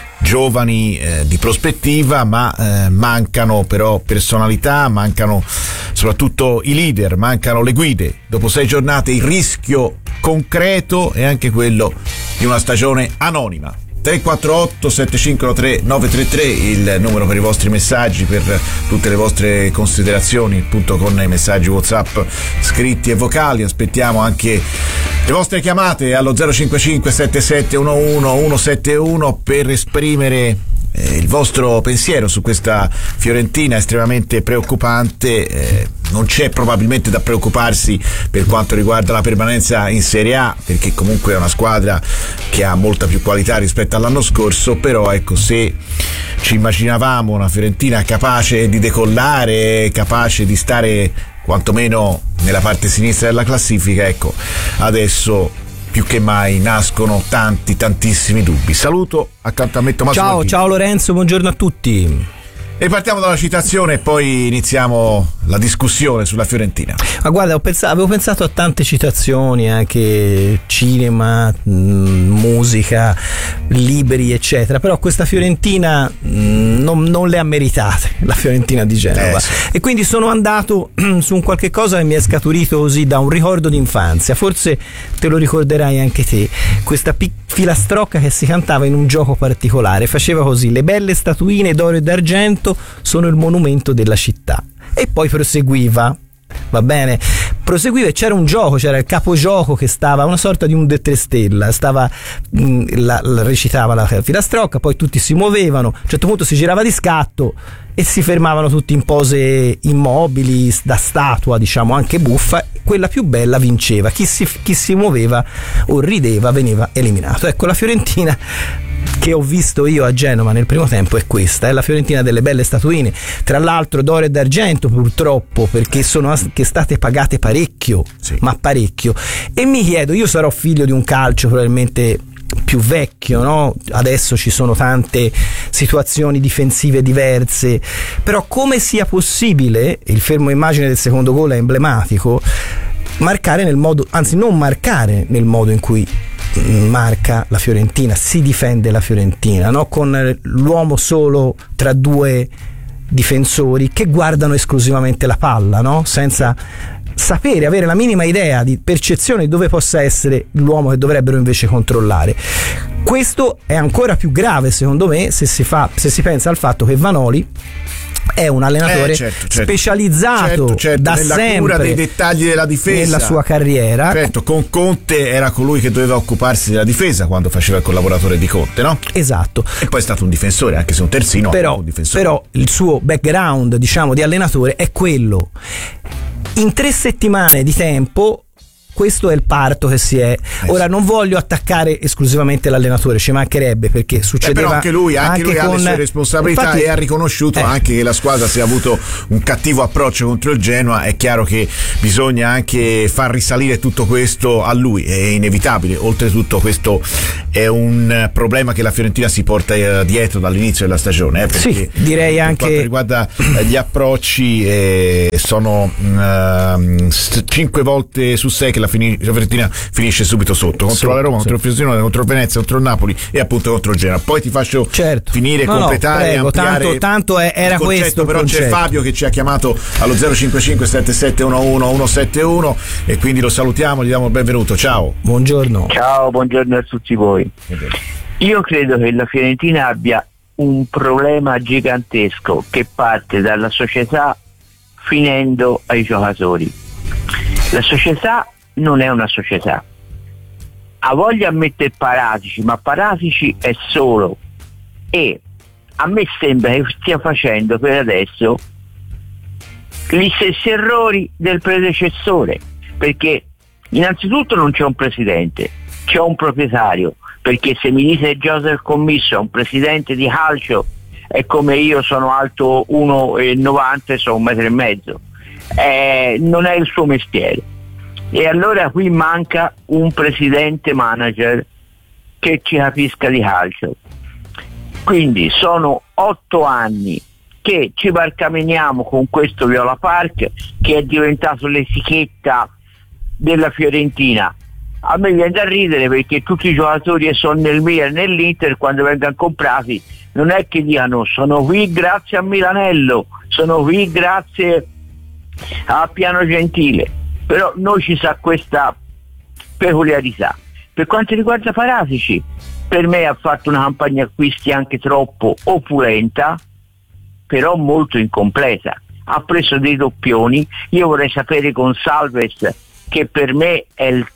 [SPEAKER 17] giovani eh, di prospettiva, ma eh, mancano però personalità, mancano soprattutto i leader, mancano le guide. Dopo sei giornate il rischio concreto è anche quello di una stagione anonima. tre quattro otto sette cinque tre nove tre tre il numero per i vostri messaggi, per tutte le vostre considerazioni, appunto con i messaggi WhatsApp scritti e vocali. Aspettiamo anche le vostre chiamate allo zero cinque cinque sette sette uno uno uno sette uno per esprimere eh, il vostro pensiero su questa Fiorentina estremamente preoccupante. Eh, non c'è probabilmente da preoccuparsi per quanto riguarda la permanenza in Serie A, perché comunque è una squadra che ha molta più qualità rispetto all'anno scorso, però ecco, se ci immaginavamo una Fiorentina capace di decollare, capace di stare quantomeno nella parte sinistra della classifica, ecco, adesso più che mai nascono tanti tantissimi dubbi. Saluto accanto a me Tommaso
[SPEAKER 18] Ciao,
[SPEAKER 17] Martini.
[SPEAKER 18] ciao Lorenzo, buongiorno a tutti.
[SPEAKER 17] E partiamo dalla citazione e poi iniziamo la discussione sulla Fiorentina.
[SPEAKER 18] Ma guarda, ho pensato, avevo pensato a tante citazioni, anche cinema, mh, musica, libri, eccetera, però questa Fiorentina mh, non, non le ha meritate, la Fiorentina di Genova. Eh, sì. E quindi sono andato su un qualche cosa che mi è scaturito così da un ricordo d'infanzia. Forse te lo ricorderai anche te, questa piccola filastrocca che si cantava in un gioco particolare, faceva così: le belle statuine d'oro e d'argento sono il monumento della città. E poi proseguiva, va bene, proseguiva e c'era un gioco, c'era il capogioco che stava, una sorta di un de tre stella, stava mh, la, la, recitava la filastrocca, poi tutti si muovevano, a un certo punto si girava di scatto e si fermavano tutti in pose immobili, da statua, diciamo, anche buffa. Quella più bella vinceva, chi si, chi si muoveva o rideva veniva eliminato. Ecco, la Fiorentina che ho visto io a Genova nel primo tempo è questa, è la Fiorentina delle belle statuine, tra l'altro d'oro e d'argento purtroppo, perché sono anche state pagate parecchio, sì. ma parecchio. E mi chiedo, io sarò figlio di un calcio probabilmente più vecchio, no? Adesso ci sono tante situazioni difensive diverse, però come sia possibile, il fermo immagine del secondo gol è emblematico, marcare nel modo, anzi non marcare nel modo in cui marca la Fiorentina, si difende la Fiorentina, no? Con l'uomo solo tra due difensori che guardano esclusivamente la palla, no? Senza sapere, avere la minima idea di percezione di dove possa essere l'uomo che dovrebbero invece controllare. Questo è ancora più grave secondo me se si fa, se si pensa al fatto che Vanoli è un allenatore
[SPEAKER 17] eh, certo, certo.
[SPEAKER 18] specializzato
[SPEAKER 17] certo, certo,
[SPEAKER 18] da
[SPEAKER 17] nella
[SPEAKER 18] sempre
[SPEAKER 17] cura dei dettagli della difesa
[SPEAKER 18] nella sua carriera.
[SPEAKER 17] Certo, con Conte era colui che doveva occuparsi della difesa quando faceva il collaboratore di Conte, no?
[SPEAKER 18] Esatto.
[SPEAKER 17] E poi è stato un difensore, anche se un terzino,
[SPEAKER 18] però,
[SPEAKER 17] un difensore.
[SPEAKER 18] però il suo background, diciamo, di allenatore è quello. In tre settimane di tempo questo è il parto che si è. Ora non voglio attaccare esclusivamente l'allenatore, ci mancherebbe, perché succedeva.
[SPEAKER 17] Eh, però anche lui, anche
[SPEAKER 18] anche
[SPEAKER 17] lui
[SPEAKER 18] con...
[SPEAKER 17] ha le sue responsabilità. Infatti, e ha riconosciuto eh. anche che la squadra si è avuto un cattivo approccio contro il Genoa. È chiaro che bisogna anche far risalire tutto questo a lui, è inevitabile. Oltretutto questo è un problema che la Fiorentina si porta dietro dall'inizio della stagione, eh, perché
[SPEAKER 18] sì, direi
[SPEAKER 17] per
[SPEAKER 18] anche
[SPEAKER 17] quanto riguarda gli approcci eh, sono uh, cinque volte su sei che la Fiorentina finisce subito sotto, contro sì, la Roma, sì. contro il Frosinone, contro il Venezia, contro il Napoli e appunto contro il Genoa. Poi ti faccio
[SPEAKER 18] certo.
[SPEAKER 17] finire,
[SPEAKER 18] no,
[SPEAKER 17] completare,
[SPEAKER 18] no, prego,
[SPEAKER 17] ampliare
[SPEAKER 18] tanto, tanto è, era
[SPEAKER 17] il concetto,
[SPEAKER 18] questo
[SPEAKER 17] però
[SPEAKER 18] concetto.
[SPEAKER 17] C'è Fabio che ci ha chiamato allo zero cinque cinque sette sette uno uno uno sette uno e quindi lo salutiamo, gli diamo il benvenuto. Ciao.
[SPEAKER 18] Buongiorno.
[SPEAKER 19] Ciao, buongiorno a tutti voi. Io credo che la Fiorentina abbia un problema gigantesco che parte dalla società finendo ai giocatori. La società non è una società, ha voglia di mettere Paratici, ma Paratici è solo, e a me sembra che stia facendo per adesso gli stessi errori del predecessore, perché innanzitutto non c'è un presidente, c'è un proprietario, perché se mi dite Joseph Commisso è un presidente di calcio è come io sono alto uno e novanta e sono un metro e mezzo, eh, non è il suo mestiere. E allora qui manca un presidente manager che ci capisca di calcio. Quindi sono otto anni che ci barcameniamo con questo Viola Park che è diventato l'etichetta della Fiorentina. A me viene da ridere perché tutti i giocatori che sono nel Milan e nell'Inter quando vengono comprati non è che dicano sono qui grazie a Milanello, sono qui grazie a Piano Gentile. Però noi ci sa questa peculiarità. Per quanto riguarda Paratici, per me ha fatto una campagna acquisti anche troppo opulenta, però molto incompleta. Ha preso dei doppioni. Io vorrei sapere con Salves, che per me è il,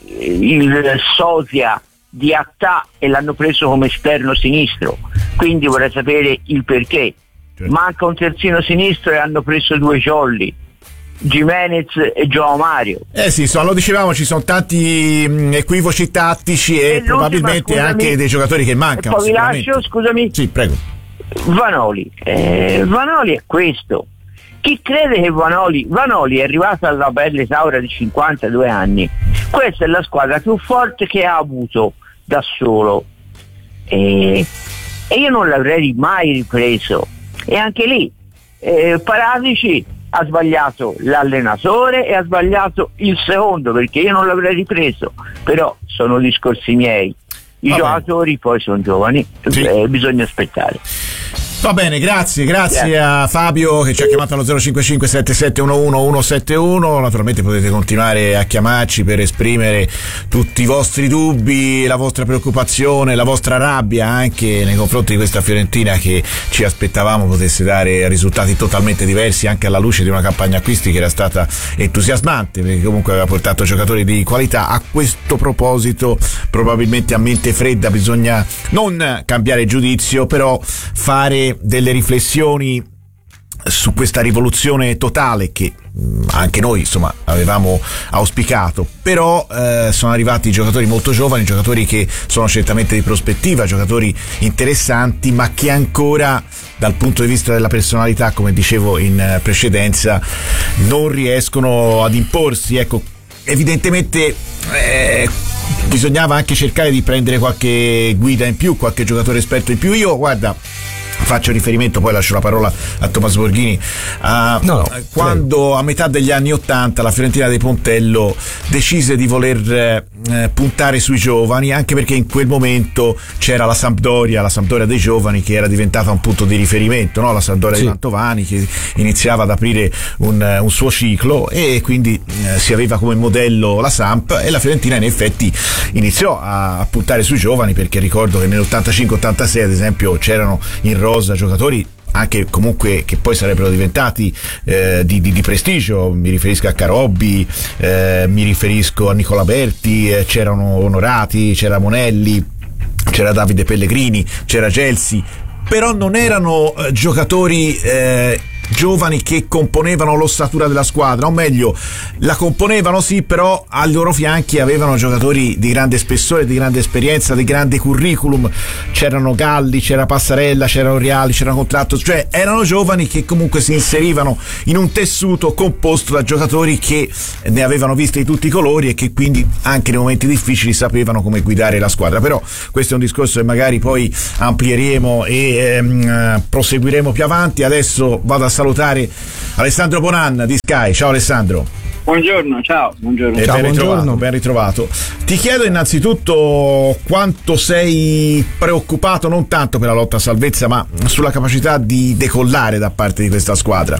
[SPEAKER 19] il sosia di Attà e l'hanno preso come esterno sinistro, quindi vorrei sapere il perché. Certo. Manca un terzino sinistro e hanno preso due jolly, Gimenez e Joao Mario.
[SPEAKER 17] Eh sì, so, lo dicevamo, ci sono tanti mh, equivoci tattici e, e probabilmente scusami, anche dei giocatori che mancano.
[SPEAKER 19] Poi vi lascio, scusami.
[SPEAKER 17] Sì, prego.
[SPEAKER 19] Vanoli. Eh, Vanoli è questo. Chi crede che Vanoli, Vanoli è arrivato alla bella età ora di cinquantadue anni. Questa è la squadra più forte che ha avuto da solo. E, e io non l'avrei mai ripreso. E anche lì, eh, Paratici ha sbagliato l'allenatore e ha sbagliato il secondo, perché io non l'avrei ripreso, però sono discorsi miei. I Va giocatori bene. Poi sono giovani, sì. eh, bisogna aspettare.
[SPEAKER 17] Va bene, grazie, grazie, grazie a Fabio che ci ha chiamato allo zero cinque cinque sette sette uno uno uno sette uno. Naturalmente potete continuare a chiamarci per esprimere tutti i vostri dubbi, la vostra preoccupazione, la vostra rabbia anche nei confronti di questa Fiorentina che ci aspettavamo potesse dare risultati totalmente diversi anche alla luce di una campagna acquisti che era stata entusiasmante, perché comunque aveva portato giocatori di qualità. A questo proposito probabilmente a mente fredda bisogna non cambiare giudizio, però fare delle riflessioni su questa rivoluzione totale che mh, anche noi insomma avevamo auspicato, però eh, sono arrivati giocatori molto giovani, giocatori che sono certamente di prospettiva, giocatori interessanti, ma che ancora dal punto di vista della personalità, come dicevo in precedenza, non riescono ad imporsi. Ecco, evidentemente eh, bisognava anche cercare di prendere qualche guida in più, qualche giocatore esperto in più. Io guarda, faccio riferimento, poi lascio la parola a Tommaso Borghini, a no, no, quando prego. A metà degli anni ottanta la Fiorentina di Pontello decise di voler eh, puntare sui giovani, anche perché in quel momento c'era la Sampdoria, la Sampdoria dei giovani, che era diventata un punto di riferimento, no? La Sampdoria sì. di Mantovani, che iniziava ad aprire un, un suo ciclo, e quindi eh, si aveva come modello la Samp, e la Fiorentina in effetti iniziò a, a puntare sui giovani, perché ricordo che nell'ottantacinque ottantasei ad esempio c'erano in rosa giocatori anche comunque che poi sarebbero diventati eh, di, di, di prestigio. Mi riferisco a Carobbi, eh, mi riferisco a Nicola Berti, eh, c'erano Onorati, c'era Monelli, c'era Davide Pellegrini, c'era Gelsi, però non erano eh, giocatori eh, giovani che componevano l'ossatura della squadra, o meglio la componevano sì, però ai loro fianchi avevano giocatori di grande spessore, di grande esperienza, di grande curriculum. C'erano Galli, c'era Passarella, c'erano Reali, c'era Contratto, cioè erano giovani che comunque si inserivano in un tessuto composto da giocatori che ne avevano viste di tutti i colori e che quindi anche nei momenti difficili sapevano come guidare la squadra. Però questo è un discorso che magari poi amplieremo e ehm, proseguiremo più avanti. Adesso vado a salutare Alessandro Bonan di Sky. Ciao Alessandro.
[SPEAKER 20] Buongiorno, ciao. Buongiorno.
[SPEAKER 17] E
[SPEAKER 20] ciao,
[SPEAKER 17] ben ritrovato,
[SPEAKER 20] buongiorno.
[SPEAKER 17] ben ritrovato. Ti chiedo innanzitutto quanto sei preoccupato, non tanto per la lotta a salvezza, ma sulla capacità di decollare da parte di questa squadra.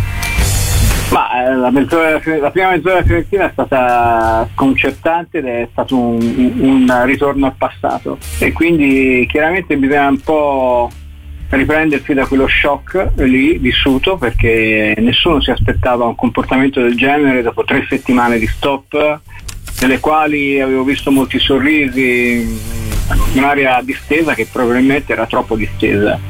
[SPEAKER 20] Ma eh, la, mezz'ora, la prima mezz'ora della Fiorentina è stata sconcertante ed è stato un, un ritorno al passato, e quindi chiaramente bisogna un po' riprendersi da quello shock lì vissuto, perché nessuno si aspettava un comportamento del genere dopo tre settimane di stop, nelle quali avevo visto molti sorrisi, un'area distesa che probabilmente era troppo distesa.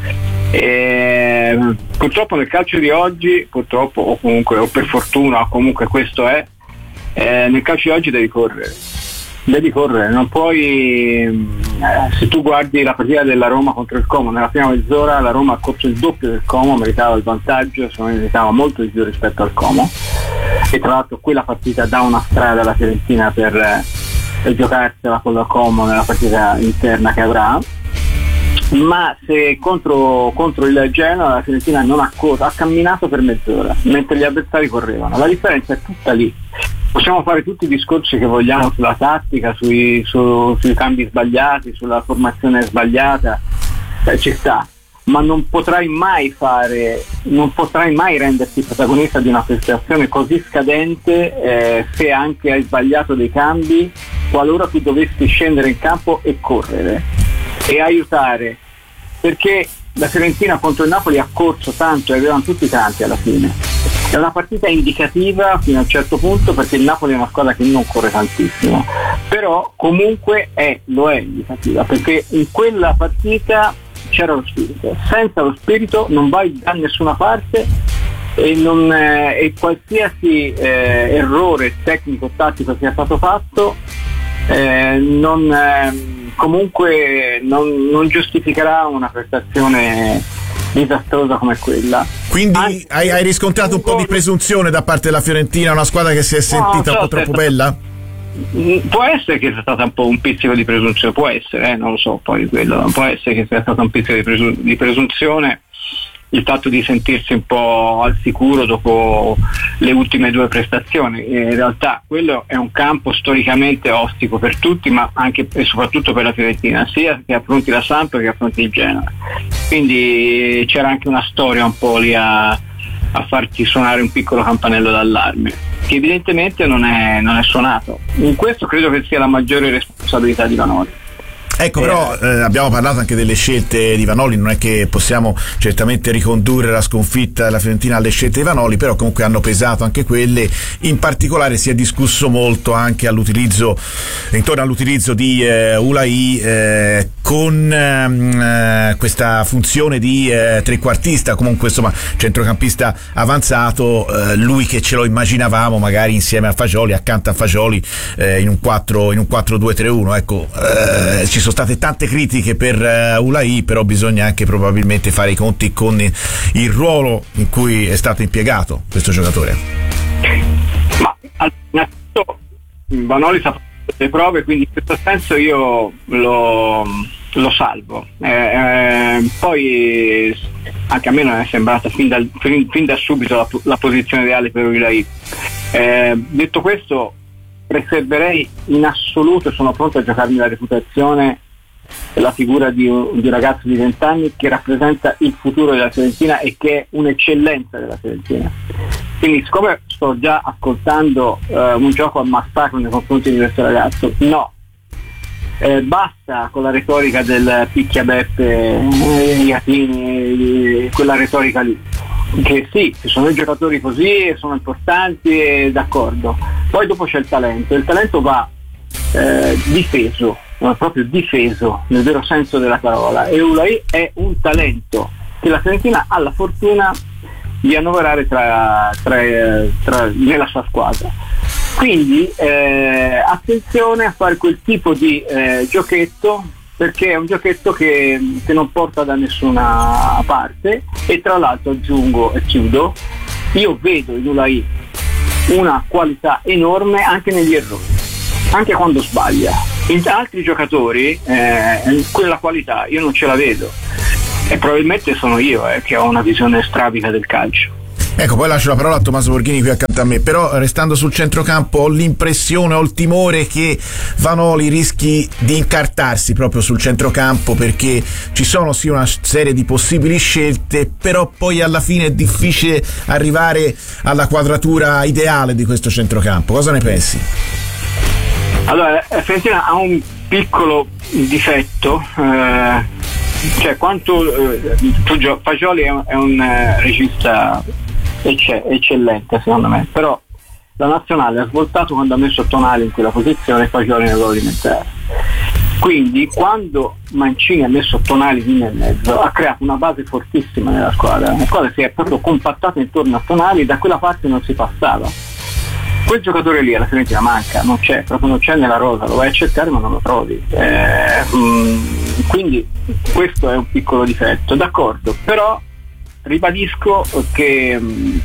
[SPEAKER 20] E purtroppo nel calcio di oggi, purtroppo o comunque o per fortuna, o comunque questo è, eh, nel calcio di oggi devi correre. Devi correre, non puoi. Eh, se tu guardi la partita della Roma contro il Como, nella prima mezz'ora la Roma ha corso il doppio del Como, meritava il vantaggio, se non meritava molto di più rispetto al Como, e tra l'altro quella partita dà una strada alla Fiorentina per, per giocarsela con la Como nella partita interna che avrà. Ma se contro, contro il Genoa la Fiorentina non ha corso, ha camminato per mezz'ora mentre gli avversari correvano. La differenza è tutta lì. Possiamo fare tutti i discorsi che vogliamo sulla tattica, sui, su, sui cambi sbagliati, sulla formazione sbagliata, eh, ci sta, ma non potrai mai fare, non potrai mai renderti protagonista di una prestazione così scadente eh, se anche hai sbagliato dei cambi, qualora tu dovessi scendere in campo e correre e aiutare, perché la Fiorentina contro il Napoli ha corso tanto e avevano tutti i tanti alla fine. È una partita indicativa fino a un certo punto, perché il Napoli è una squadra che non corre tantissimo, però comunque è, lo è indicativa, perché in quella partita c'era lo spirito. Senza lo spirito non vai da nessuna parte, e, non, eh, e qualsiasi eh, errore tecnico-tattico sia stato fatto eh, non, eh, comunque non, non giustificherà una prestazione disastrosa come quella.
[SPEAKER 17] Quindi hai, hai riscontrato un po' di presunzione da parte della Fiorentina, una squadra che si è sentita no, so, un po' troppo bella?
[SPEAKER 20] Può essere che sia stata un po' un pizzico di presunzione, può essere, eh, non lo so, poi quello, può essere che sia stato un pizzico di, presu- di presunzione, il fatto di sentirsi un po' al sicuro dopo le ultime due prestazioni. In realtà quello è un campo storicamente ostico per tutti, ma anche e soprattutto per la Fiorentina, sia che affronti la Samp che affronti il Genoa, quindi c'era anche una storia un po' lì a, a farti suonare un piccolo campanello d'allarme, che evidentemente non è, non è suonato. In questo credo che sia la maggiore responsabilità di Vanoli.
[SPEAKER 17] Ecco, però eh, abbiamo parlato anche delle scelte di Vanoli, non è che possiamo certamente ricondurre la sconfitta della Fiorentina alle scelte di Vanoli, però comunque hanno pesato anche quelle. In particolare si è discusso molto anche all'utilizzo, intorno all'utilizzo di eh, Ulai eh, con eh, questa funzione di eh, trequartista, comunque insomma centrocampista avanzato, eh, lui che ce lo immaginavamo magari insieme a Fagioli, accanto a Fagioli eh, in un quattro in un quattro due tre uno. Ecco, eh, ci sono state tante critiche per uh, Ulai, però bisogna anche probabilmente fare i conti con il ruolo in cui è stato impiegato questo giocatore.
[SPEAKER 20] Ma innanzitutto Vanoli sa fare le prove, quindi in questo senso io lo, lo salvo. Eh, eh, poi anche a me non è sembrata fin, dal, fin, fin da subito la, la posizione ideale per Ulai. Eh, detto questo, preserverei in assoluto, sono pronto a giocarmi la reputazione e la figura di un, di un ragazzo di venti anni che rappresenta il futuro della Fiorentina e che è un'eccellenza della Fiorentina. Quindi, siccome sto già ascoltando uh, un gioco a massacro nei confronti di questo ragazzo, no, eh, basta con la retorica del picchiabeppe, eh, Iatini, quella retorica lì, che sì, ci sono i giocatori così e sono importanti e d'accordo, poi dopo c'è il talento, il talento va eh, difeso, no, proprio difeso nel vero senso della parola, e Ulai è un talento che la Fiorentina ha la fortuna di annoverare tra, tra, tra, nella sua squadra. Quindi eh, attenzione a fare quel tipo di eh, giochetto, perché è un giochetto che, che non porta da nessuna parte. E tra l'altro aggiungo e chiudo, io vedo in Ulai una qualità enorme anche negli errori, anche quando sbaglia. In altri giocatori eh, quella qualità io non ce la vedo, e probabilmente sono io eh, che ho una visione strabica del calcio.
[SPEAKER 17] Ecco, poi lascio la parola a Tommaso Borghini qui accanto a me, però restando sul centrocampo ho l'impressione, ho il timore che Vanoli rischi di incartarsi proprio sul centrocampo, perché ci sono sì una serie di possibili scelte, però poi alla fine è difficile arrivare alla quadratura ideale di questo centrocampo. Cosa ne pensi?
[SPEAKER 20] Allora, la Fiorentina ha un piccolo difetto, eh, cioè quanto eh, Fagioli è un, è un eh, regista ecce, eccellente secondo me, però la nazionale ha svoltato quando ha messo Tonali in quella posizione e Fagioli nel ruolo di mezzala. Quindi quando Mancini ha messo Tonali lì nel mezzo ha creato una base fortissima nella squadra, la squadra si è proprio compattata intorno a Tonali, da quella parte non si passava. Quel giocatore lì alla Fiorentina manca, non c'è, proprio non c'è nella rosa, lo vai a cercare ma non lo trovi, eh, mh, quindi questo è un piccolo difetto, d'accordo, però ribadisco che mh,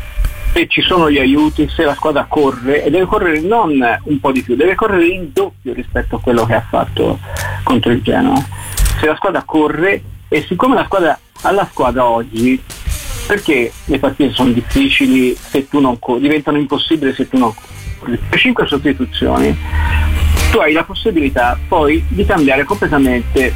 [SPEAKER 20] se ci sono gli aiuti, se la squadra corre, e deve correre non un po' di più, deve correre il doppio rispetto a quello che ha fatto contro il Genoa, se la squadra corre, e siccome la squadra alla squadra oggi, perché le partite sono difficili se tu non corri, diventano impossibili se tu non corri, per cinque sostituzioni tu hai la possibilità poi di cambiare completamente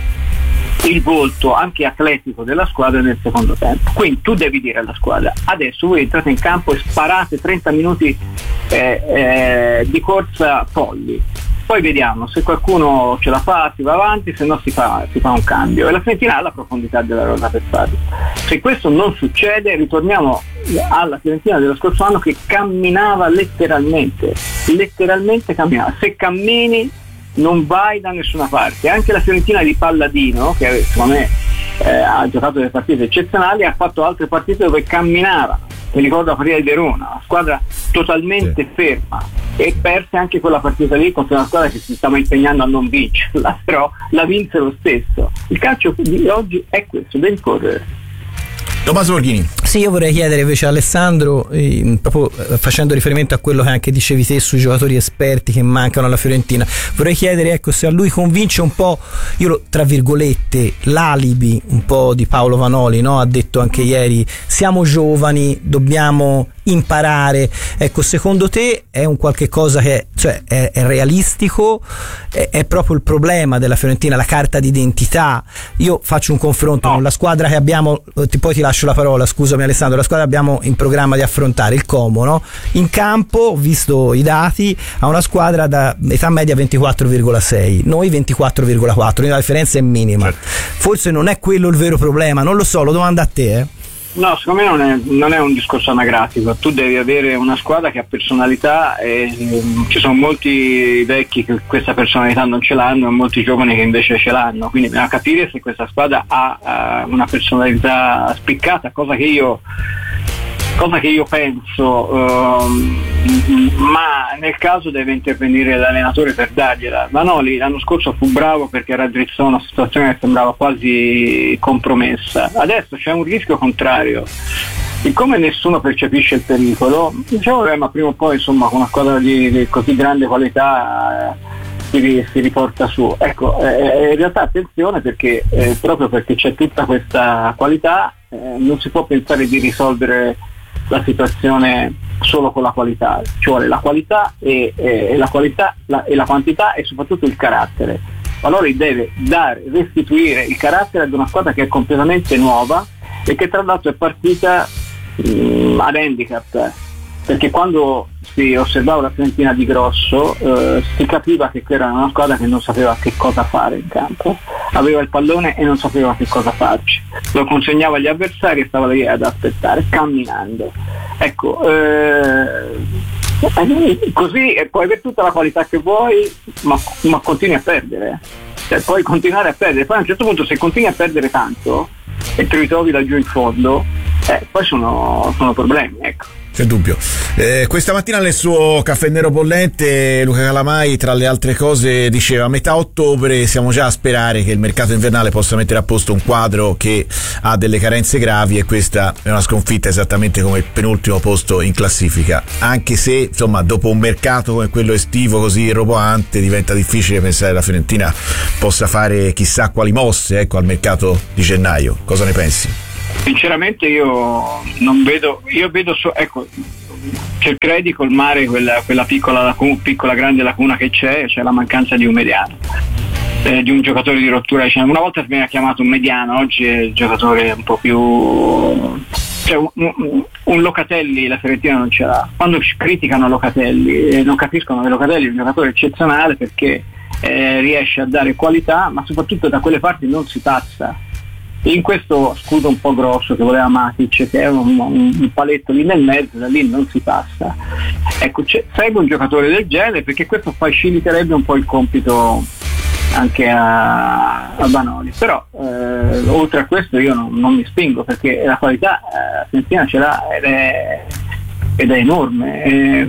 [SPEAKER 20] il volto anche atletico della squadra nel secondo tempo. Quindi tu devi dire alla squadra: adesso voi entrate in campo e sparate trenta minuti eh, eh, di corsa folli, poi vediamo se qualcuno ce la fa, si va avanti, se no si fa, si fa un cambio, e la Fiorentina ha la profondità della rosa per farlo. Se questo non succede, ritorniamo alla Fiorentina dello scorso anno che camminava letteralmente letteralmente camminava. Se cammini non vai da nessuna parte. Anche la Fiorentina di Palladino, che secondo me eh, ha giocato delle partite eccezionali, ha fatto altre partite dove camminava, mi ricordo la partita di Verona, una squadra totalmente sì. ferma, e perse anche quella partita lì contro una squadra che si stava impegnando a non vincerla, però la vinse lo stesso. Il calcio di oggi è questo, devi correre.
[SPEAKER 17] Tommaso Borghini.
[SPEAKER 18] Sì, io vorrei chiedere invece a Alessandro, eh, proprio facendo riferimento a quello che anche dicevi te sui giocatori esperti che mancano alla Fiorentina, vorrei chiedere ecco se a lui convince un po', io lo, tra virgolette, l'alibi un po' di Paolo Vanoli, no? Ha detto anche ieri: siamo giovani, dobbiamo imparare. Ecco, secondo te è un qualche cosa che cioè è, è realistico? È, è proprio il problema della Fiorentina, la carta d'identità? Io faccio un confronto no. con la squadra che abbiamo, ti, poi ti lascio la parola, scusami Alessandro, la squadra abbiamo in programma di affrontare, il Como, no? In campo, ho visto i dati, ha una squadra da età media ventiquattro virgola sei, noi ventiquattro virgola quattro, quindi la differenza è minima. Certo. Forse non è quello il vero problema, non lo so, lo domando a te, eh?
[SPEAKER 20] No, secondo me non è, non è un discorso anagrafico, tu devi avere una squadra che ha personalità, e um, ci sono molti vecchi che questa personalità non ce l'hanno e molti giovani che invece ce l'hanno, quindi bisogna capire se questa squadra ha uh, una personalità spiccata, cosa che io cosa che io penso, um, ma nel caso deve intervenire l'allenatore per dargliela. Vanoli l'anno scorso fu bravo perché raddrizzò una situazione che sembrava quasi compromessa, adesso c'è un rischio contrario, siccome nessuno percepisce il pericolo, diciamo eh, ma prima o poi insomma con una squadra di, di così grande qualità eh, si, si riporta su, ecco, eh, in realtà attenzione perché eh, proprio perché c'è tutta questa qualità eh, non si può pensare di risolvere la situazione solo con la qualità, ci vuole la qualità e, e la qualità la, e la quantità e soprattutto il carattere. Valori deve dare, restituire il carattere ad una squadra che è completamente nuova e che tra l'altro è partita mh, ad handicap, perché quando si osservava la Fiorentina di grosso eh, si capiva che era una squadra che non sapeva che cosa fare in campo, aveva il pallone e non sapeva che cosa farci, lo consegnava agli avversari e stava lì ad aspettare camminando, ecco eh, così puoi avere tutta la qualità che vuoi ma, ma continui a perdere, cioè, puoi continuare a perdere, poi a un certo punto se continui a perdere tanto e ti ritrovi laggiù in fondo eh, poi sono, sono problemi, ecco.
[SPEAKER 17] C'è dubbio. Eh, questa mattina nel suo caffè nero bollente Luca Calamai, tra le altre cose, diceva: a metà ottobre siamo già a sperare che il mercato invernale possa mettere a posto un quadro che ha delle carenze gravi, e questa è una sconfitta esattamente come il penultimo posto in classifica, anche se insomma dopo un mercato come quello estivo così roboante diventa difficile pensare che la Fiorentina possa fare chissà quali mosse, ecco, al mercato di gennaio. Cosa ne pensi?
[SPEAKER 20] Sinceramente io non vedo, io vedo so, ecco, cercherei di colmare quella, quella piccola, lacuna, piccola grande lacuna che c'è, cioè la mancanza di un mediano, eh, di un giocatore di rottura. Cioè, una volta veniva chiamato un mediano, oggi è il giocatore un po' più, cioè un, un, un Locatelli la Fiorentina non ce l'ha. Quando criticano Locatelli eh, non capiscono che Locatelli è un giocatore eccezionale perché eh, riesce a dare qualità, ma soprattutto da quelle parti non si passa. In questo scudo un po' grosso che voleva Matic, che è un, un, un paletto lì nel mezzo, da lì non si passa. Ecco, serve un giocatore del genere, perché questo faciliterebbe un po' il compito anche a, a Vanoli. Però eh, oltre a questo io non, non mi spingo, perché la qualità eh, la Fiorentina ce l'ha ed è, ed è enorme. E,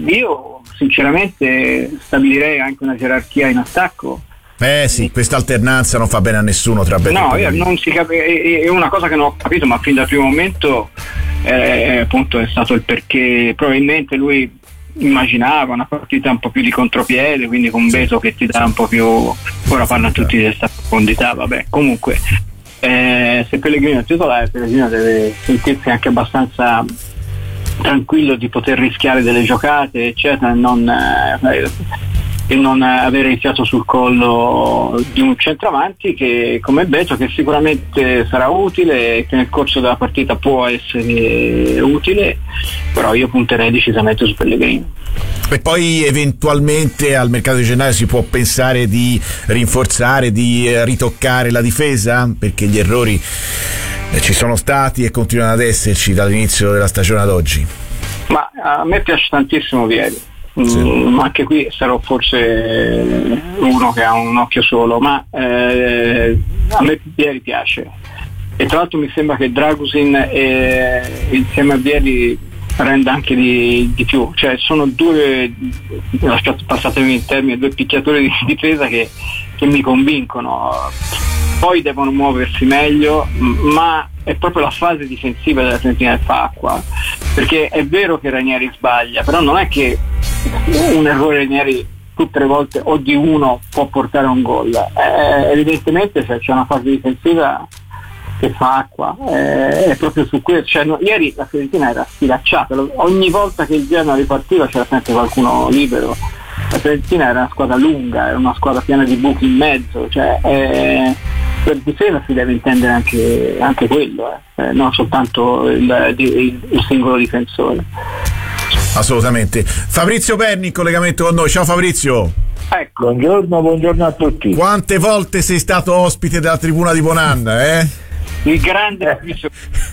[SPEAKER 20] io sinceramente stabilirei anche una gerarchia in attacco.
[SPEAKER 17] Eh sì, questa alternanza non fa bene a nessuno tra Beto
[SPEAKER 20] no,
[SPEAKER 17] e
[SPEAKER 20] io non si cap- è, è una cosa che non ho capito, ma fin dal primo momento eh, appunto è stato il perché probabilmente lui immaginava una partita un po' più di contropiede, quindi con Beto che ti dà un po' più, ora parlano tutti di questa profondità, vabbè, comunque eh, se Pellegrino è titolare, Pellegrino deve sentirsi anche abbastanza tranquillo di poter rischiare delle giocate eccetera, e non eh, e non avere il fiato sul collo di un centravanti che come Beto, che sicuramente sarà utile e che nel corso della partita può essere utile, però io punterei decisamente su Pellegrino.
[SPEAKER 17] E poi eventualmente al mercato di gennaio si può pensare di rinforzare, di ritoccare la difesa, perché gli errori ci sono stati e continuano ad esserci dall'inizio della stagione ad oggi.
[SPEAKER 20] Ma a me piace tantissimo Vieri. Sì. Mm, anche qui sarò forse uno che ha un occhio solo, ma eh, a me Vieri piace, e tra l'altro mi sembra che Dragusin eh, insieme a Vieri renda anche di, di più, cioè sono due, passatemi in termini, due picchiatori di difesa che, che mi convincono. Poi devono muoversi meglio, ma è proprio la fase difensiva della Fiorentina che fa acqua, perché è vero che Ranieri sbaglia, però non è che un errore Ranieri tutte le volte o di uno può portare a un gol, eh, evidentemente se c'è una fase difensiva che fa acqua, eh, è proprio su questo, cioè, no, ieri la Fiorentina era sfilacciata, ogni volta che il Genoa ripartiva c'era sempre qualcuno libero. La Fiorentina era una squadra lunga, era una squadra piena di buchi in mezzo, cioè eh, per difesa si deve intendere anche, anche quello, eh, eh, non soltanto il, il, il singolo difensore.
[SPEAKER 17] Assolutamente. Fabrizio Perni in collegamento con noi. Ciao Fabrizio.
[SPEAKER 20] Ecco.
[SPEAKER 21] Buongiorno, buongiorno a tutti.
[SPEAKER 17] Quante volte sei stato ospite della tribuna di Bonanna, eh?
[SPEAKER 20] Il grande Fabrizio.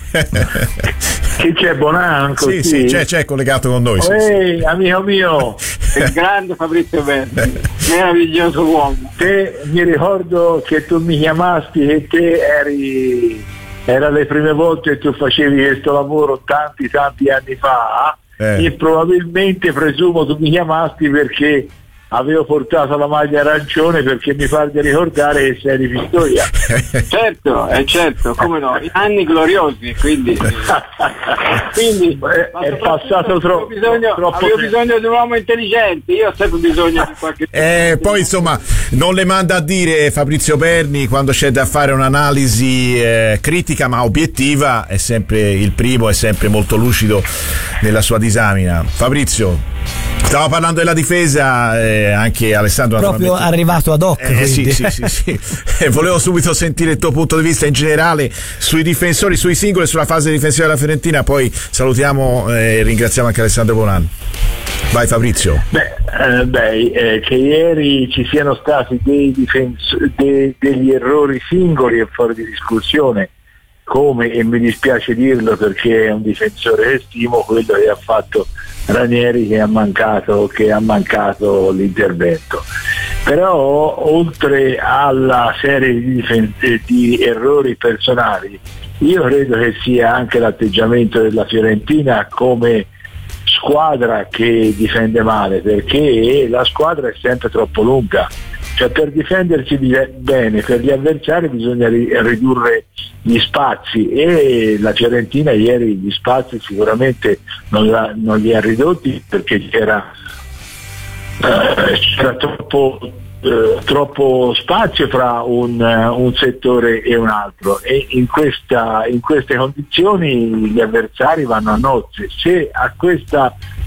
[SPEAKER 21] Chi c'è, Bonanco?
[SPEAKER 17] Sì, sì, c'è, c'è collegato con noi.
[SPEAKER 21] Ehi, sì, amico mio.
[SPEAKER 20] Il grande Fabrizio Perni, meraviglioso uomo.
[SPEAKER 21] Te, mi ricordo che tu mi chiamasti e te eri, era le prime volte che tu facevi questo lavoro tanti tanti anni fa, eh. E probabilmente presumo tu mi chiamasti perché avevo portato la maglia arancione, perché mi pare di ricordare che sei di Pistoia.
[SPEAKER 20] Certo, è eh certo, come no, anni gloriosi, quindi, quindi
[SPEAKER 21] è, è passato tro-
[SPEAKER 20] bisogno,
[SPEAKER 21] troppo
[SPEAKER 20] avevo
[SPEAKER 21] tempo.
[SPEAKER 20] bisogno di un uomo intelligente, io ho sempre bisogno di qualche
[SPEAKER 17] eh, poi insomma non le manda a dire Fabrizio Perni quando c'è da fare un'analisi eh, critica ma obiettiva, è sempre il primo, è sempre molto lucido nella sua disamina. Fabrizio, Stavo parlando della difesa, eh, anche Alessandro
[SPEAKER 18] proprio arrivato ad hoc.
[SPEAKER 17] Eh, sì, sì, sì, sì. Eh, volevo subito sentire il tuo punto di vista in generale sui difensori, sui singoli, sulla fase difensiva della Fiorentina, poi salutiamo e eh, ringraziamo anche Alessandro Bonanno. Vai Fabrizio.
[SPEAKER 21] Beh, eh, beh eh, che ieri ci siano stati dei difens- de- degli errori singoli è fuori di discussione, come, e mi dispiace dirlo perché è un difensore che stimo, quello che ha fatto Ranieri, che ha mancato, che ha mancato l'intervento. Però oltre alla serie di, difen- di errori personali, io credo che sia anche l'atteggiamento della Fiorentina come squadra che difende male, perché la squadra è sempre troppo lunga, cioè per difendersi bene per gli avversari bisogna ridurre gli spazi, e la Fiorentina ieri gli spazi sicuramente non, la, non li ha ridotti perché c'era, eh, c'era troppo, eh, troppo spazio fra un, un settore e un altro, e in, questa, in queste condizioni gli avversari vanno a nozze. Se a questa